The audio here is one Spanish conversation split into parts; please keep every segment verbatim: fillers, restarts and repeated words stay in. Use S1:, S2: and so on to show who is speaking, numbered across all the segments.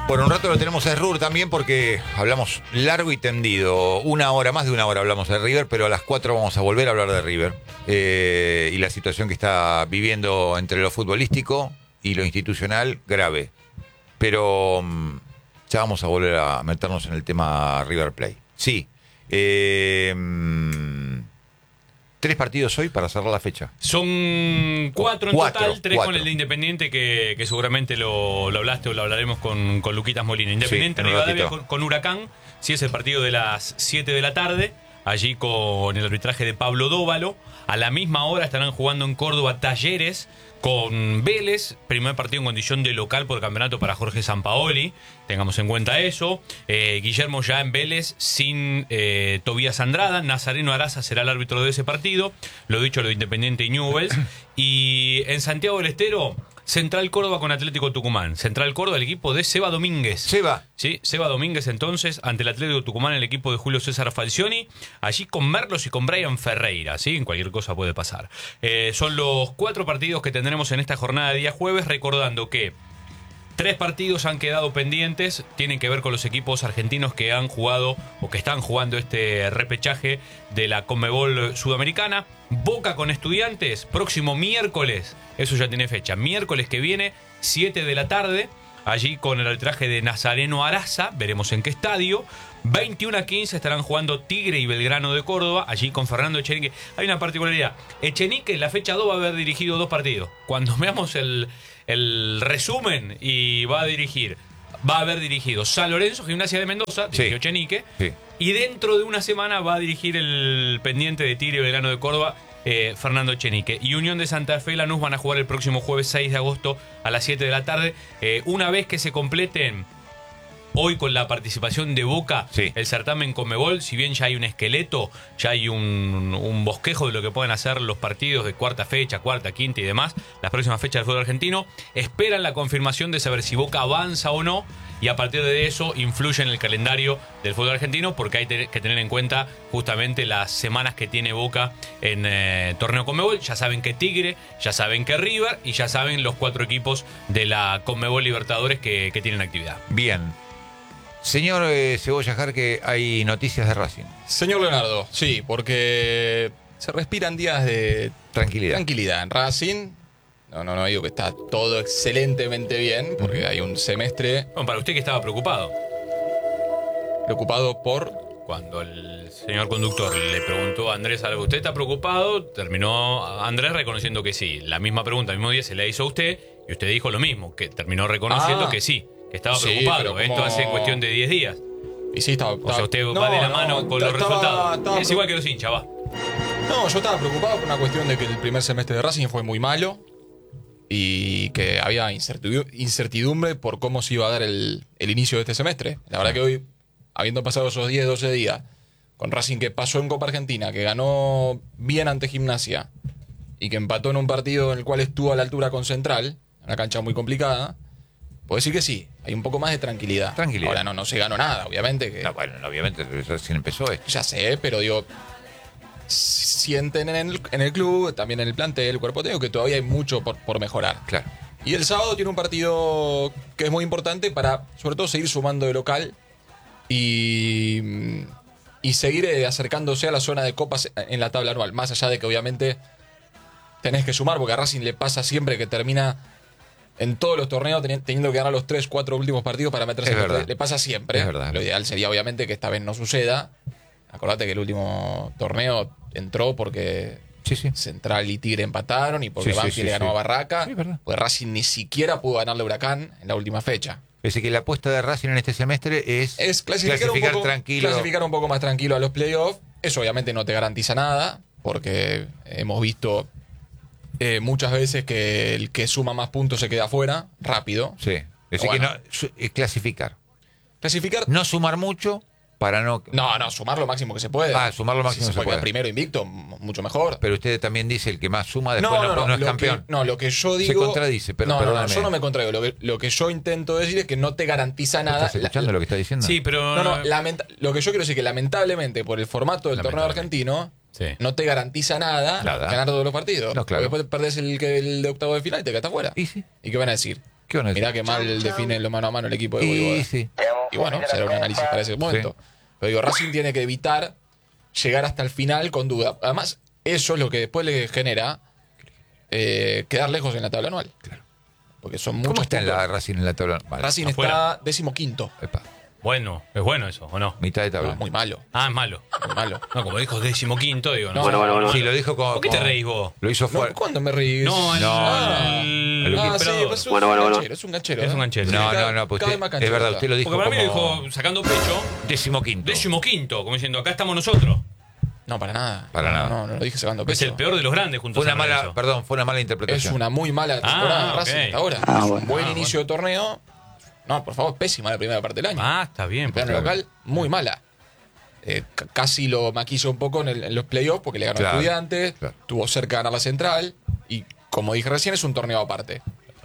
S1: Por un rato lo tenemos a Rur también porque hablamos largo y tendido. Una hora, más de una hora hablamos de River, pero a las cuatro vamos a volver a hablar de River. Eh, y la situación que está viviendo entre lo futbolístico y lo institucional, grave. Pero um, ya vamos a volver a meternos en el tema River Plate. Sí. Eh, um, Tres partidos hoy para cerrar la fecha.
S2: Son cuatro en
S1: cuatro,
S2: total, tres
S1: cuatro.
S2: con el de Independiente, que, que seguramente lo, lo hablaste o lo hablaremos con, con Luquitas Molina. Independiente
S1: Sí, en un
S2: Rivadavia
S1: ratito.
S2: con, con Huracán, sí es el partido de las siete de la tarde, allí con el arbitraje de Pablo Dóvalo. A la misma hora estarán jugando en Córdoba Talleres con Vélez, primer partido en condición de local por campeonato para Jorge Sampaoli, tengamos en cuenta eso. eh, Guillermo ya en Vélez sin eh, Tobías Andrada, Nazareno Araza será el árbitro de ese partido, lo dicho, lo de Independiente y Newell's. Y en Santiago del Estero, Central Córdoba con Atlético Tucumán. Central Córdoba, el equipo de Seba Domínguez.
S1: Seba.
S2: Sí, Seba Domínguez entonces, ante el Atlético Tucumán, el equipo de Julio César Falcioni, allí con Merlos y con Brian Ferreira, ¿sí? En cualquier cosa puede pasar. Eh, son los cuatro partidos que tendremos en esta jornada de día jueves, recordando que tres partidos han quedado pendientes, tienen que ver con los equipos argentinos que han jugado o que están jugando este repechaje de la Conmebol Sudamericana. Boca con Estudiantes, próximo miércoles, eso ya tiene fecha, miércoles que viene, siete de la tarde, allí con el arbitraje de Nazareno Araza, veremos en qué estadio. veintiuno a quince estarán jugando Tigre y Belgrano de Córdoba, allí con Fernando Echenique. Hay una particularidad, Echenique en la fecha dos va a haber dirigido dos partidos. Cuando veamos el, el resumen y va a dirigir, va a haber dirigido San Lorenzo, Gimnasia de Mendoza, dirigió
S1: Sí.
S2: Echenique,
S1: Sí.
S2: y dentro de una semana va a dirigir el pendiente de Tigre y Belgrano de Córdoba, eh, Fernando Echenique. Y Unión de Santa Fe y Lanús van a jugar el próximo jueves seis de agosto a las siete de la tarde. Eh, una vez que se completen hoy con la participación de Boca,
S1: Sí.
S2: el certamen Conmebol, si bien ya hay un esqueleto, ya hay un, un bosquejo de lo que pueden hacer los partidos de cuarta fecha, cuarta, quinta y demás, las próximas fechas del fútbol argentino, esperan la confirmación de saber si Boca avanza o no, y a partir de eso influye en el calendario del fútbol argentino, porque hay te- que tener en cuenta justamente las semanas que tiene Boca en eh, torneo Conmebol. Ya saben que Tigre, ya saben que River, y ya saben los cuatro equipos de la Conmebol Libertadores que, que tienen actividad.
S1: Bien. Señor eh, Cebolla Jarque, hay noticias de Racing.
S3: Señor Leonardo, sí, porque se respiran días de
S1: Tranquilidad.
S3: tranquilidad en Racing. No, no, no digo que está todo excelentemente bien, porque hay un semestre
S2: Bueno, para usted que estaba preocupado,
S3: preocupado por...
S2: cuando el señor conductor le preguntó a Andrés algo, ¿usted está preocupado? Terminó Andrés reconociendo que sí. La misma pregunta el mismo día se la hizo a usted y usted dijo lo mismo, que terminó reconociendo
S3: Ah.
S2: que sí, que estaba
S3: Sí,
S2: preocupado.
S3: pero
S2: Esto
S3: como-
S2: hace cuestión de diez días.
S3: Y sí, estaba...
S2: O sea, usted va de la mano con los resultados. Es igual que los hinchas, va.
S3: No, yo estaba preocupado por una cuestión de que el primer semestre de Racing fue muy malo y que había incertidu- incertidumbre por cómo se iba a dar el, el inicio de este semestre. La verdad que hoy, habiendo pasado esos diez, doce días, con Racing que pasó en Copa Argentina, que ganó bien ante Gimnasia y que empató en un partido en el cual estuvo a la altura con Central, una cancha muy complicada, puedo decir que sí, hay un poco más de tranquilidad.
S1: Tranquilidad.
S3: Ahora no, no se ganó nada, obviamente. Que
S1: No, bueno, obviamente recién empezó esto.
S3: ya sé, pero digo, sienten en el, en el club, también en el plantel, el cuerpo técnico, que todavía hay mucho por, por mejorar.
S1: Claro.
S3: Y el sábado tiene un partido que es muy importante para, sobre todo, seguir sumando de local y, y seguir eh, acercándose a la zona de copas en la tabla anual. Más allá de que, obviamente, tenés que sumar, porque a Racing le pasa siempre que termina en todos los torneos teni- teniendo que ganar los tres, cuatro últimos partidos para meterse
S1: Es
S3: en los
S1: verdad.
S3: tres. Le pasa siempre.
S1: Es verdad.
S3: Lo ideal sería, obviamente, que esta vez no suceda. Acordate que el último torneo entró porque
S1: Sí, sí.
S3: Central y Tigre empataron y porque
S1: Sí, sí,
S3: Banfield
S1: sí,
S3: le ganó
S1: sí.
S3: a Barraca.
S1: Sí, es verdad.
S3: Pues Racing ni siquiera pudo ganarle a Huracán en la última fecha.
S1: Es decir, que la apuesta de Racing en este semestre es,
S3: Es clasificar, un poco,
S1: tranquilo.
S3: clasificar un poco más tranquilo a los playoffs. Eso obviamente no te garantiza nada, porque hemos visto eh, muchas veces que el que suma más puntos se queda afuera, rápido.
S1: Sí. Es decir,
S3: Bueno.
S1: que no, su- es clasificar.
S3: Clasificar...
S1: No sumar mucho para no...
S3: No, no, sumar lo máximo que se puede.
S1: Ah, sumar lo máximo
S3: si
S1: que
S3: se
S1: se
S3: puede.
S1: puede.
S3: quedar primero invicto, m- mucho mejor.
S1: Pero usted también dice el que más suma después no, no es
S3: lo
S1: campeón.
S3: Que, no, lo que yo digo...
S1: Se contradice, pero
S3: no, no, no,
S1: perdóname.
S3: yo no me contradigo. Lo que, lo que yo intento decir es que no te garantiza nada.
S1: ¿Estás escuchando
S3: La-
S1: lo que está diciendo?
S2: Sí, pero...
S3: No, no, lamenta- lo que yo quiero decir es que lamentablemente por el formato del torneo
S1: Lamentablemente.
S3: argentino
S2: Sí.
S3: no te garantiza nada,
S1: Nada.
S3: ganar todos los partidos.
S1: No, claro.
S3: Porque después perdés el, que- el de octavo de final y te quedas afuera.
S1: ¿Y sí?
S3: ¿Y qué van a decir?
S1: ¿Qué van a decir?
S3: Mirá que mal define lo mano a mano el equipo de
S1: Y
S3: Voivoda.
S1: sí.
S3: Y bueno, será un análisis para ese momento.
S1: Sí.
S3: Pero digo, Racing tiene que evitar llegar hasta el final con duda. Además, eso es lo que después le genera eh, quedar lejos en la tabla anual.
S1: Claro.
S3: Porque son muchos
S1: ¿Cómo está en
S3: puntos.
S1: la Racing en la tabla? Vale.
S3: Racing
S2: Afuera.
S3: está decimoquinto.
S1: Epa,
S2: Bueno, es bueno eso, ¿o no?
S1: mitad de tabla.
S3: No, muy malo.
S2: Ah, es malo.
S3: Muy malo.
S2: No, como dijo decimoquinto, digo, no.
S3: No,
S2: sé.
S3: bueno, bueno, bueno.
S1: Sí, lo dijo con.
S2: ¿Por qué te
S1: con-
S2: reís vos?
S1: Lo hizo
S3: No,
S1: fuera.
S3: ¿cuándo me reí?
S2: No, el,
S1: No,
S2: el-
S1: no.
S3: Ah,
S2: el
S3: sí,
S2: emperador.
S3: pues es
S4: Bueno,
S3: un
S4: bueno, bueno.
S3: ganchero, es un ganchero.
S2: Es un
S3: ¿eh?
S2: ganchero.
S1: No,
S3: Cada-
S1: no, no, pues
S3: cada
S1: usted-
S3: vez más
S1: es verdad,
S3: canchero.
S1: usted lo dijo
S2: Porque para mí lo
S1: como
S2: dijo sacando pecho,
S1: decimoquinto.
S2: decimoquinto, como diciendo, acá estamos nosotros.
S3: No, para nada.
S1: Para
S3: no,
S1: nada.
S3: No, no, lo dije sacando
S2: Es
S3: pecho.
S2: el peor de los grandes junto
S1: Fue
S2: a
S1: una
S2: San
S1: mala,
S2: Lorenzo.
S1: perdón, fue una mala
S3: Es
S1: interpretación.
S3: una muy mala temporada
S2: Ah,
S3: Racing
S2: ok.
S3: hasta ahora.
S4: Ah,
S3: es un
S4: bueno.
S3: buen
S2: Ah,
S3: inicio de torneo. No, por favor, pésima la primera parte del año.
S2: Ah, está bien.
S3: Plano
S2: porque-
S3: local, muy mala. Eh, c- casi lo maquilla un poco en, el- en los playoffs porque le ganó a
S1: Claro,
S3: Estudiantes,
S1: claro.
S3: tuvo cerca de ganar la Central y, como dije recién, es un torneo aparte.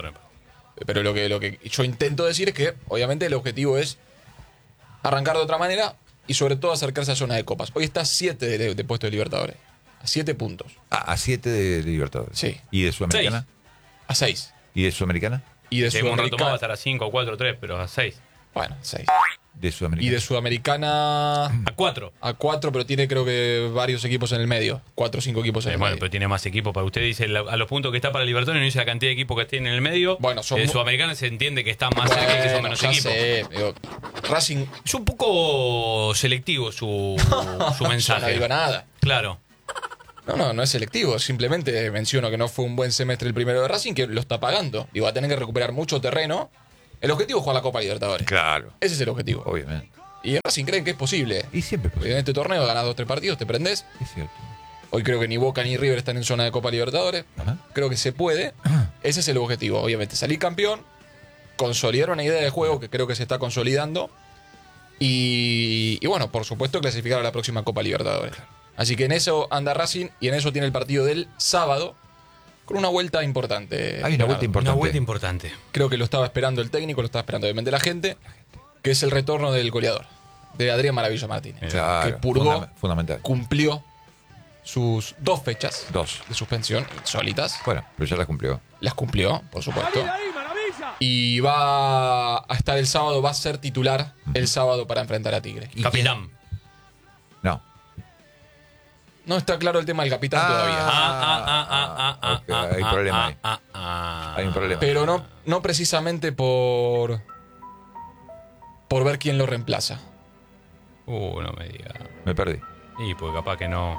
S3: Pero lo que, lo que yo intento decir es que, obviamente, el objetivo es arrancar de otra manera y, sobre todo, acercarse a zona de copas. Hoy está a siete de, de puesto de Libertadores. A siete puntos.
S1: Ah, a siete de Libertadores.
S3: Sí.
S1: ¿Y de Sudamericana?
S3: A seis.
S1: ¿Y de Sudamericana?
S3: Y de
S2: Si un rato más va a
S3: Sudamericana.
S2: estar a cinco, cuatro, tres, pero a seis.
S3: Bueno, seis.
S1: De
S3: Y
S1: Sudamericana.
S3: de Sudamericana
S2: A cuatro.
S3: a cuatro, pero tiene creo que varios equipos en el medio. Cuatro o cinco equipos en
S2: Eh,
S3: el
S2: bueno,
S3: medio.
S2: pero tiene más equipos. Para usted dice la- a los puntos que está para Libertadores, no dice la cantidad de equipos que tiene en el medio.
S3: Bueno, son
S2: Eh,
S3: mu-
S2: Sudamericana se entiende que está más cerca y que son menos
S3: ya
S2: equipos.
S3: sé, digo, Racing
S2: Es un poco selectivo su, su
S3: yo
S2: mensaje.
S3: no digo nada.
S2: Claro.
S3: No, no, no es selectivo. Simplemente menciono que no fue un buen semestre el primero de Racing, que lo está pagando. Digo, va a tener que recuperar mucho terreno. El objetivo es jugar la Copa Libertadores.
S1: Claro,
S3: Ese es el objetivo.
S1: obviamente.
S3: Y en Racing creen que es posible.
S1: Y siempre es
S3: Porque en este torneo ganás dos o tres partidos, te prendés.
S1: Es cierto.
S3: Hoy creo que ni Boca ni River están en zona de Copa Libertadores.
S1: Ajá.
S3: Creo que se puede. Ese es el objetivo. Obviamente, salir campeón, consolidar una idea de juego que creo que se está consolidando. Y, y bueno, por supuesto, clasificar a la próxima Copa Libertadores. Así que en eso anda Racing y en eso tiene el partido del sábado con una vuelta importante.
S1: Hay una
S3: Leonardo.
S1: vuelta importante.
S2: Una vuelta importante.
S3: Creo que lo estaba esperando el técnico, lo estaba esperando obviamente la gente, que es el retorno del goleador, de Adrián Maravilla Martínez.
S1: Claro,
S3: que purgó,
S1: fundam- fundamental.
S3: cumplió sus dos fechas
S1: Dos.
S3: de suspensión insólitas.
S1: Bueno, pero ya las cumplió.
S3: Las cumplió, por supuesto. Y va a estar el sábado, va a ser titular el sábado para enfrentar a Tigre.
S2: Capitán.
S1: No.
S3: No está claro el tema del capitán
S1: Ah.
S3: todavía.
S2: Ah, ah, ah, ah, ah,
S1: Ok,
S2: ah,
S1: hay
S2: ah,
S1: problema
S2: ah,
S1: ahí.
S2: ah, ah.
S1: Hay un problema.
S3: Pero no, no precisamente por. por ver quién lo reemplaza.
S2: Uh, no me diga.
S1: Me perdí.
S2: Y pues capaz que no.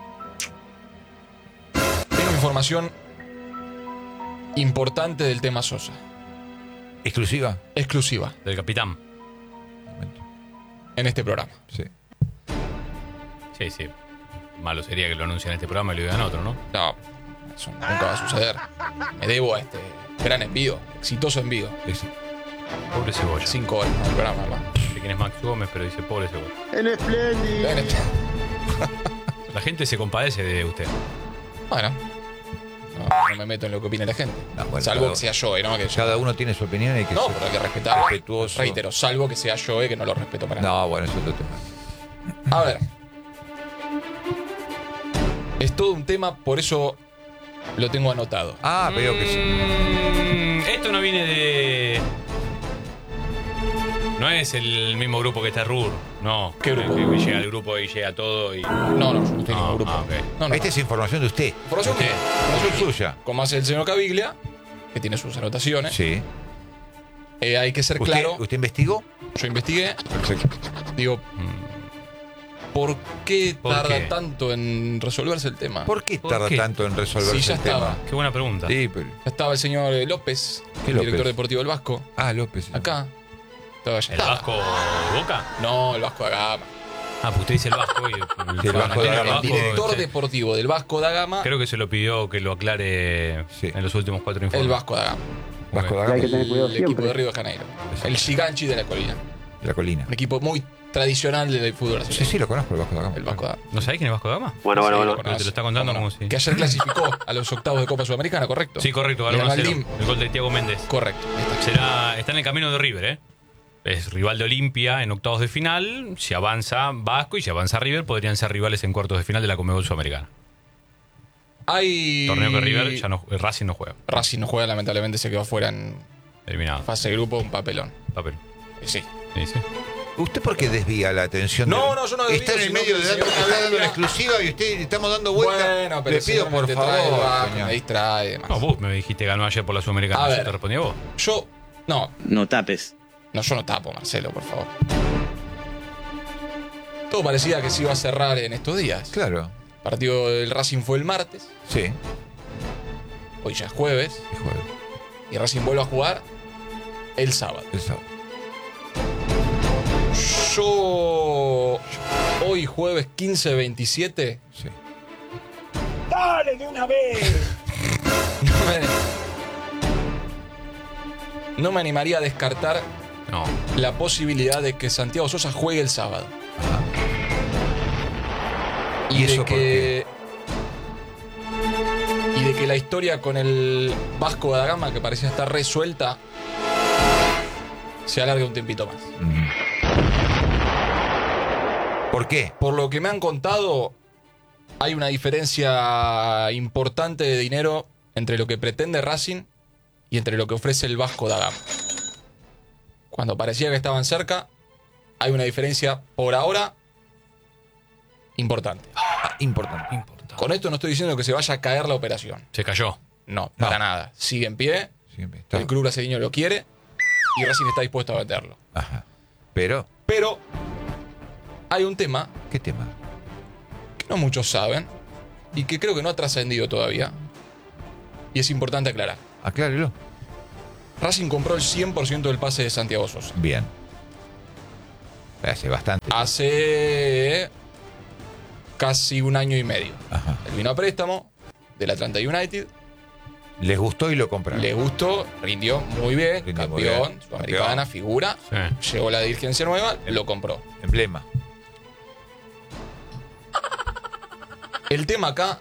S3: Tengo información importante del tema Sosa.
S1: ¿Exclusiva?
S3: Exclusiva
S2: Del capitán.
S1: Momento.
S3: en este programa.
S1: Sí.
S2: Sí, sí. Malo sería que lo anuncien en este programa y lo digan otro, ¿no?
S3: No, eso nunca va a suceder. Me debo a este gran envío, exitoso envío.
S1: Ese.
S2: Pobre Cebolla.
S3: Cinco horas en el programa, además.
S2: No sé quién es Max Gómez, pero dice pobre Cebolla.
S4: En espléndido.
S3: En este-
S2: La gente se compadece de usted.
S3: Bueno, no, no me meto en lo que opine la gente.
S1: No, bueno,
S3: salvo
S1: cada-
S3: que sea yo, ¿no? Que yo-
S1: Cada uno tiene su opinión y hay que
S3: No,
S1: ser
S3: pero hay que respetar.
S1: respetuoso.
S3: Reitero, salvo que sea yo, que no lo respeto para nada.
S1: No, bueno, eso es otro tema.
S3: A ver. Es todo un tema, por eso lo tengo anotado.
S1: Ah, veo que sí.
S2: Mm, esto no viene de. No es el mismo grupo que está Rur, no.
S3: ¿Qué grupo?
S2: Que, que llega el grupo y llega todo y.
S3: No, no, yo no estoy en
S2: Ah,
S3: ningún grupo.
S2: ah, ok.
S3: No, no.
S1: Esta es información de usted.
S3: Información mía.
S1: Información suya.
S3: Como hace el señor Caviglia, que tiene sus anotaciones,
S1: Sí.
S3: eh, hay que ser
S1: ¿Usted,
S3: claro.
S1: ¿Usted investigó?
S3: Yo investigué,
S1: Perfecto.
S3: digo, ¿por qué
S2: ¿Por
S3: tarda
S2: qué?
S3: tanto en resolverse el tema?
S1: ¿Por qué
S2: ¿Por
S1: tarda
S2: qué?
S1: tanto en resolverse
S3: Sí, ya
S1: el tema?
S3: estaba.
S2: Qué buena pregunta.
S1: Sí, pero...
S3: Ya estaba el señor eh, López,
S1: ¿Qué
S3: el
S1: López?
S3: director deportivo del Vasco,
S1: Ah, López.
S3: acá. Estaba ya
S2: ¿El
S3: estaba.
S2: Vasco de Boca?
S3: No, el Vasco da Gama.
S2: Ah, pues usted dice el Vasco y el,
S1: Sí, el Vasco da Gama.
S3: El director
S2: sí.
S3: deportivo del Vasco da Gama,
S2: Creo que se lo pidió que lo aclare
S1: Sí.
S2: en los últimos cuatro informes.
S3: el Vasco da Gama.
S1: Vasco da
S4: Hay
S1: Gama,
S4: que tener cuidado
S3: El equipo
S4: siempre.
S3: de Río de Janeiro. El Giganchi de la colina.
S1: de la colina.
S3: Un equipo muy tradicional del fútbol
S1: Sí,
S3: brasileño.
S1: sí, lo conozco, el Vasco da Gama.
S3: El Vasco da Gama.
S2: ¿No sabés quién es Vasco de Gama?
S4: Bueno, bueno,
S3: Sí,
S4: bueno.
S3: lo
S2: Pero te lo está
S3: conoce.
S2: contando
S3: ¿Cómo no?
S2: como si-
S3: Que ayer clasificó a los octavos de Copa Sudamericana, ¿correcto?
S2: Sí, correcto,
S3: Le
S2: ganó
S3: ganó
S2: uno a
S3: al
S2: cero.
S3: Lim.
S2: El gol de Thiago Méndez.
S3: Correcto. Ahí está.
S2: Será, está en el camino de River, ¿eh? Es rival de Olimpia en octavos de final. Si avanza Vasco y si avanza River, podrían ser rivales en cuartos de final de la Conmebol Sudamericana.
S3: Hay...
S2: Torneo que River ya no, Racing no juega.
S3: Racing no juega, lamentablemente se quedó fuera en,
S2: Eliminado.
S3: Fase de grupo, un papelón.
S2: Papel.
S3: Y sí.
S2: Sí, sí.
S1: ¿Usted por qué desvía la atención?
S3: No,
S1: de-
S3: no, yo no desvío,
S1: Está en el
S3: sino
S1: medio
S3: que
S1: de
S3: el
S1: dando,
S3: señor
S1: está dando
S3: Pereira-
S1: la exclusiva y usted estamos dando vuelta.
S3: Bueno, pero
S1: Le pido por
S3: te trae
S1: favor,
S3: bajo,
S1: señor.
S3: me distrae y demás.
S2: No, vos me dijiste que ganó ayer por la Sudamericana.
S3: A
S2: ¿Yo
S3: ver.
S2: te respondí a vos?
S3: Yo, no,
S4: No tapes.
S3: no, yo no tapo, Marcelo, por favor. Todo parecía que se iba a cerrar en estos días.
S1: Claro.
S3: El partido del Racing fue el martes,
S1: Sí.
S3: hoy ya es jueves,
S1: Y jueves.
S3: y Racing vuelve a jugar el sábado.
S1: El sábado.
S3: Yo, hoy jueves quince veintisiete,
S1: Sí.
S5: ¡Dale de una vez!
S3: no me, no me animaría a descartar
S2: No.
S3: la posibilidad de que Santiago Sosa juegue el sábado.
S1: Ajá.
S3: Y,
S1: ¿Y
S3: de
S1: eso por
S3: que. Y de que la historia con el Vasco da Gama, que parecía estar resuelta, se alargue un tiempito más.
S1: Mm. ¿Por qué?
S3: Por lo que me han contado, hay una diferencia importante de dinero entre lo que pretende Racing y entre lo que ofrece el Vasco da Gama. Cuando parecía que estaban cerca, hay una diferencia por ahora importante.
S1: Ah, importante.
S2: Importante.
S3: Con esto no estoy diciendo que se vaya a caer la operación.
S2: Se cayó.
S3: No, para
S1: No.
S3: nada. Sigue en pie,
S1: Siempre está.
S3: el club brasileño lo quiere y Racing está dispuesto a meterlo.
S1: Ajá. Pero,
S3: Pero hay un tema
S1: ¿qué tema?
S3: que no muchos saben y que creo que no ha trascendido todavía y es importante aclarar.
S1: Aclárelo.
S3: Racing compró el cien por ciento del pase de Santiago Sosa.
S1: Bien. Hace bastante.
S3: Hace casi un año y medio.
S1: Ajá.
S3: Él vino a préstamo del Atlanta United,
S1: Les gustó y lo compraron.
S3: le gustó, rindió muy bien,
S1: Rindió muy
S3: campeón,
S1: bien,
S3: sudamericana,
S1: campeón.
S3: figura,
S2: Sí.
S3: llegó la dirigencia nueva, lo compró.
S1: Emblema.
S3: El tema acá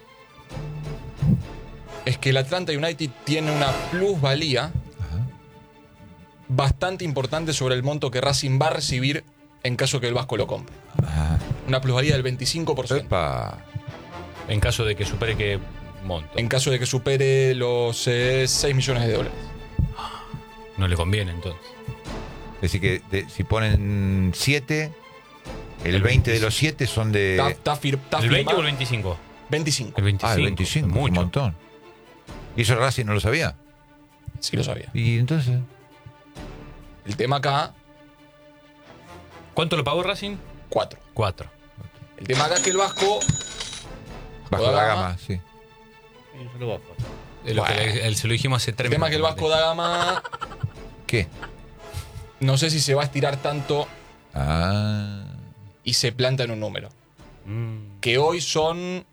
S3: es que el Atlanta United tiene una plusvalía
S1: Ajá.
S3: bastante importante sobre el monto que Racing va a recibir en caso que el Vasco lo compre.
S1: Ajá.
S3: Una plusvalía del veinticinco por ciento.
S1: Epa.
S2: En caso de que supere que monto.
S3: En caso de que supere los eh, seis millones de dólares.
S2: No le conviene entonces.
S1: Es decir, que de- si ponen siete, el veinte de los siete son de.
S3: Está, está fir- está
S2: ¿El veinte
S3: firmado-
S2: o el veinticinco?
S3: veinticinco.
S2: El veinticinco.
S1: Ah, el veinticinco.
S2: Mucho.
S1: Un montón. ¿Y eso Racing no lo sabía?
S3: Sí lo sabía.
S1: Y entonces.
S3: El tema acá,
S2: ¿Cuánto lo pagó Racing?
S3: cuatro.
S2: Cuatro.
S3: El tema acá es que el Vasco,
S1: Bajo
S3: da
S1: la
S3: Gama.
S1: gama, sí.
S2: De lo que
S3: Bueno.
S2: le- el- se lo dijimos hace tres
S3: el tema es que el
S2: minutos.
S3: Vasco da Gama,
S1: ¿Qué?
S3: no sé si se va a estirar tanto
S1: Ah.
S3: y se planta en un número.
S2: Mm.
S3: Que hoy son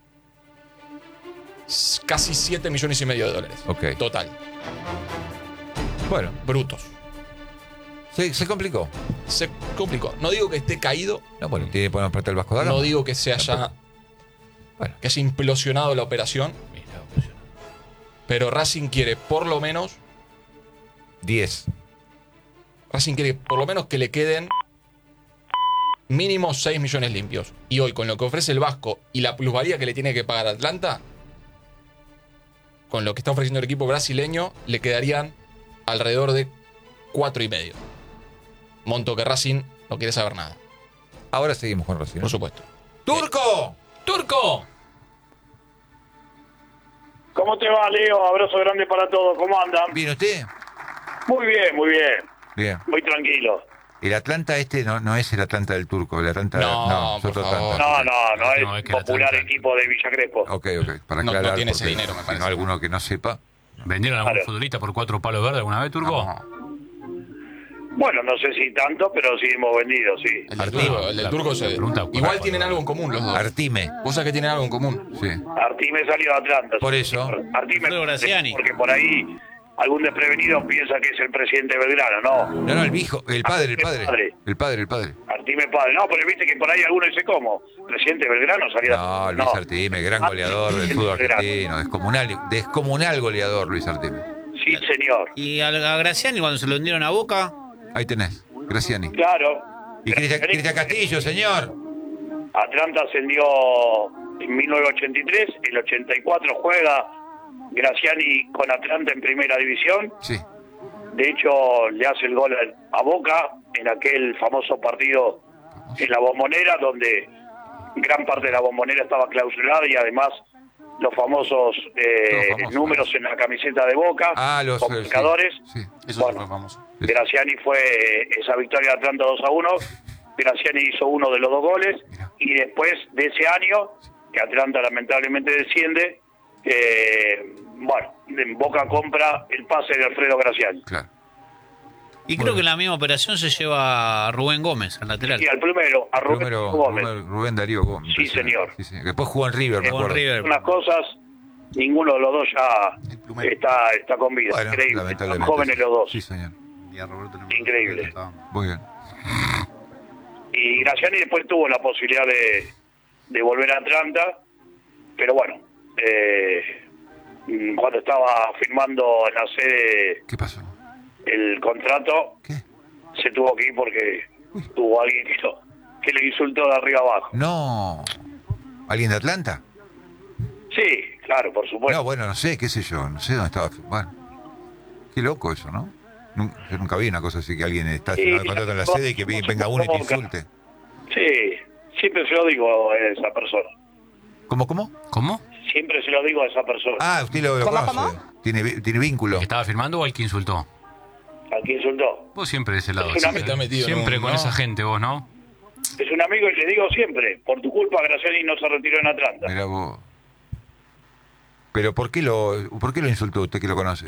S3: s- casi siete millones y medio de dólares.
S1: Ok.
S3: Total.
S1: Bueno,
S3: Brutos.
S1: se, se complicó.
S3: Se complicó. No digo que esté caído,
S1: No, bueno, tiene que poner parte el Vasco da Gama.
S3: no digo que se haya,
S1: Bueno.
S3: que haya implosionado la operación,
S2: Mira,
S3: pero Racing quiere por lo menos,
S1: diez.
S3: Racing quiere por lo menos que le queden mínimo seis millones limpios. Y hoy, con lo que ofrece el Vasco y la plusvalía que le tiene que pagar Atlanta, con lo que está ofreciendo el equipo brasileño, le quedarían alrededor de cuatro y medio. Monto que Racing no quiere saber nada,
S1: Ahora seguimos con Racing. ¿no?
S3: por supuesto.
S1: ¡Turco!
S2: ¡Turco!
S5: ¿Cómo te va, Leo? Abrazo grande para todos. ¿Cómo andan?
S1: ¿Viene usted?
S5: Muy bien, muy bien.
S1: Bien.
S5: Muy tranquilo.
S1: El Atlanta este no, no es el Atlanta del Turco. El Atlanta.
S3: No,
S1: es
S3: por
S1: otro
S3: favor.
S1: Atlanta.
S5: No, no, no es,
S2: No, es que la
S5: popular
S2: Atlanta-
S5: equipo de Villa Crespo.
S1: Ok, ok. Para
S3: No- no
S1: aclarar.
S3: tiene ese
S1: porque
S3: dinero, me
S1: si
S3: parece.
S1: no, alguno que no sepa.
S2: ¿Vendieron a algún
S5: Claro.
S2: futbolista por cuatro palos verdes alguna vez, Turco?
S3: No.
S5: Bueno, no sé si tanto, pero sí hemos vendido, sí.
S3: El del
S1: Artime.
S3: turco, el del turco se-
S2: Pregunta,
S3: igual
S2: carajo,
S3: tienen
S2: no.
S3: algo en común los dos.
S1: Artime.
S3: Vos sabés que tienen algo en común.
S1: Sí.
S5: Artime salió de Atlanta.
S1: Por eso.
S5: Artime,
S4: Alfredo Graciani.
S5: porque por ahí algún desprevenido piensa que es el presidente Belgrano, no.
S1: No, no, el hijo. El padre, el padre.
S5: padre.
S1: El padre, el padre.
S5: Artime padre, no, pero viste que por ahí alguno dice cómo. Presidente Belgrano salió.
S1: No, Luis Artime, gran goleador del fútbol argentino. Descomunal, descomunal goleador, Luis Artime.
S5: Sí, señor.
S4: Y a, a Graciani cuando se lo hundieron a Boca,
S1: Ahí tenés. Graciani.
S5: Claro.
S1: Y Cristian Cristian Castillo, señor.
S5: Atlanta ascendió en mil novecientos ochenta y tres, el ochenta y cuatro juega Graciani con Atlanta en primera división,
S1: Sí.
S5: de hecho le hace el gol a Boca en aquel famoso partido en la Bombonera, donde gran parte de la Bombonera estaba clausurada y además los famosos, eh,
S1: Los famosos.
S5: números en la camiseta de Boca,
S1: Ah, los
S5: con
S1: eh,
S5: marcadores.
S1: sí, sí.
S3: Eso
S5: Bueno.
S3: fue famoso.
S5: Graciani fue esa victoria de Atlanta dos a uno. Graciani hizo uno de los dos goles. Y después de ese año, que Atlanta lamentablemente desciende, eh, bueno, Boca compra el pase de Alfredo Graciani.
S1: Claro.
S4: Y creo que en la misma operación se lleva a Rubén Gómez, al lateral.
S5: Y al primero, a Rubén
S1: Número,
S5: Gómez.
S1: Rubén, Rubén Darío Gómez.
S5: Sí, señor.
S1: Sí, sí. Después jugó en River, me
S5: Eh,
S4: Con
S1: acuerdo.
S4: River.
S5: Unas cosas, ninguno de los dos ya
S3: El plumero.
S5: está, está con vida.
S1: Bueno,
S5: Increíble. Son
S1: lamentablemente.
S5: jóvenes los dos.
S1: Sí, señor.
S5: Increíble.
S1: Muy bien.
S5: Y Graciani después tuvo la posibilidad de, de volver a Atlanta, pero bueno, eh, mm, cuando estaba firmando en la sede
S1: ¿Qué pasó?
S5: el contrato,
S1: ¿Qué?
S5: se tuvo que ir porque tuvo alguien que, lo- que le insultó de arriba abajo.
S1: No. ¿Alguien de Atlanta?
S5: Sí, claro, por supuesto.
S1: No, bueno, no sé, qué sé yo. No sé dónde estaba. Bueno. Qué loco eso, ¿no? Nun- Yo nunca vi una cosa así que alguien está
S5: Sí,
S1: firmando el contrato en la sede y que vi- venga uno y te insulte.
S5: Sí, siempre se lo digo a esa persona.
S1: ¿Cómo, cómo?
S2: ¿Cómo?
S5: Siempre se lo digo a esa persona.
S1: Ah, usted lo, lo
S6: ¿Cómo,
S1: conoce. Tiene, vi- tiene vínculo.
S2: ¿El que estaba firmando o al que insultó?
S5: Al que insultó.
S2: Vos siempre de ese lado.
S5: Es una
S2: así,
S3: está
S2: ¿eh?
S3: metido en
S2: Siempre
S3: un-
S2: con
S3: no.
S2: esa gente vos, ¿no?
S5: Es un amigo y le digo siempre, por tu culpa Graciani no se retiró en Atlanta.
S1: Mirá vos. Pero ¿por qué lo, por qué lo insultó usted que lo conoce?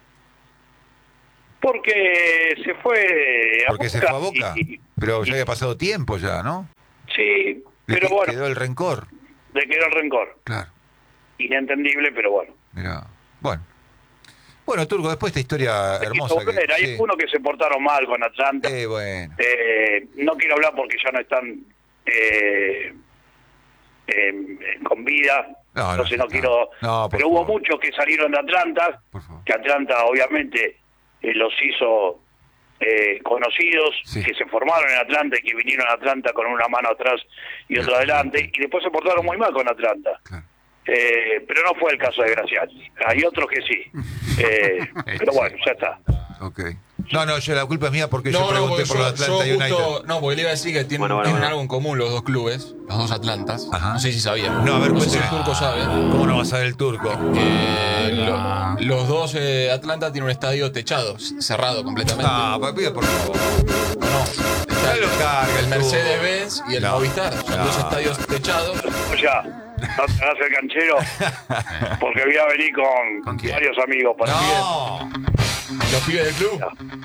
S5: Porque se fue a
S1: Porque se fue a Boca.
S5: y-
S1: Pero ya había pasado tiempo ya, ¿no?
S5: sí,
S1: Le
S5: pero
S1: que-
S5: bueno,
S1: quedó el rencor.
S5: le quedó el rencor.
S1: Claro.
S5: Inentendible, pero bueno.
S1: Mirá. Bueno. Bueno, Turco, después esta historia
S5: Se quiso
S1: hermosa.
S5: volver.
S1: Que,
S5: Hay
S1: sí.
S5: unos que se portaron mal con Atlanta.
S1: Eh, bueno.
S5: Eh, no quiero hablar porque ya no están eh, eh, con vida.
S1: No, no,
S5: entonces
S1: ya
S5: no
S1: está.
S5: quiero...
S1: No, por
S5: pero hubo
S1: favor.
S5: muchos que salieron de Atlanta,
S1: Por favor.
S5: que Atlanta obviamente eh, los hizo eh, conocidos,
S1: Sí.
S5: que se formaron en Atlanta y que vinieron a Atlanta con una mano atrás y otra adelante, y después se portaron muy mal con Atlanta.
S1: Claro.
S5: Eh, pero no fue el caso de Graciani. Hay otros que sí. Eh, pero bueno, ya está.
S1: Ok. No, no, yo la culpa es mía porque yo
S3: No, no,
S1: pregunté
S3: porque
S1: por
S3: yo,
S1: la Atlanta
S3: yo
S1: United.
S3: justo, no, porque le iba a decir que tienen,
S4: Bueno, bueno,
S3: tienen
S4: bueno.
S3: algo en común los dos clubes, los dos Atlantas.
S1: Ajá.
S3: No sé si sabían.
S1: No, a ver,
S3: no sé si el
S1: cuénteme.
S3: turco sabe.
S1: ¿Cómo no va a saber el turco?
S3: Que lo- los dos eh, Atlanta tienen un estadio techado, c- cerrado completamente.
S1: Ah, papi, por favor.
S3: No, está
S1: No lo cargue
S3: el
S1: tú.
S3: Mercedes-Benz y el
S1: No.
S3: Movistar. Son
S1: No.
S3: dos estadios techados.
S5: O sea, no te hagas el canchero porque voy a venir con,
S2: ¿Con quién?
S5: varios amigos para
S1: No.
S3: Los pibes del club.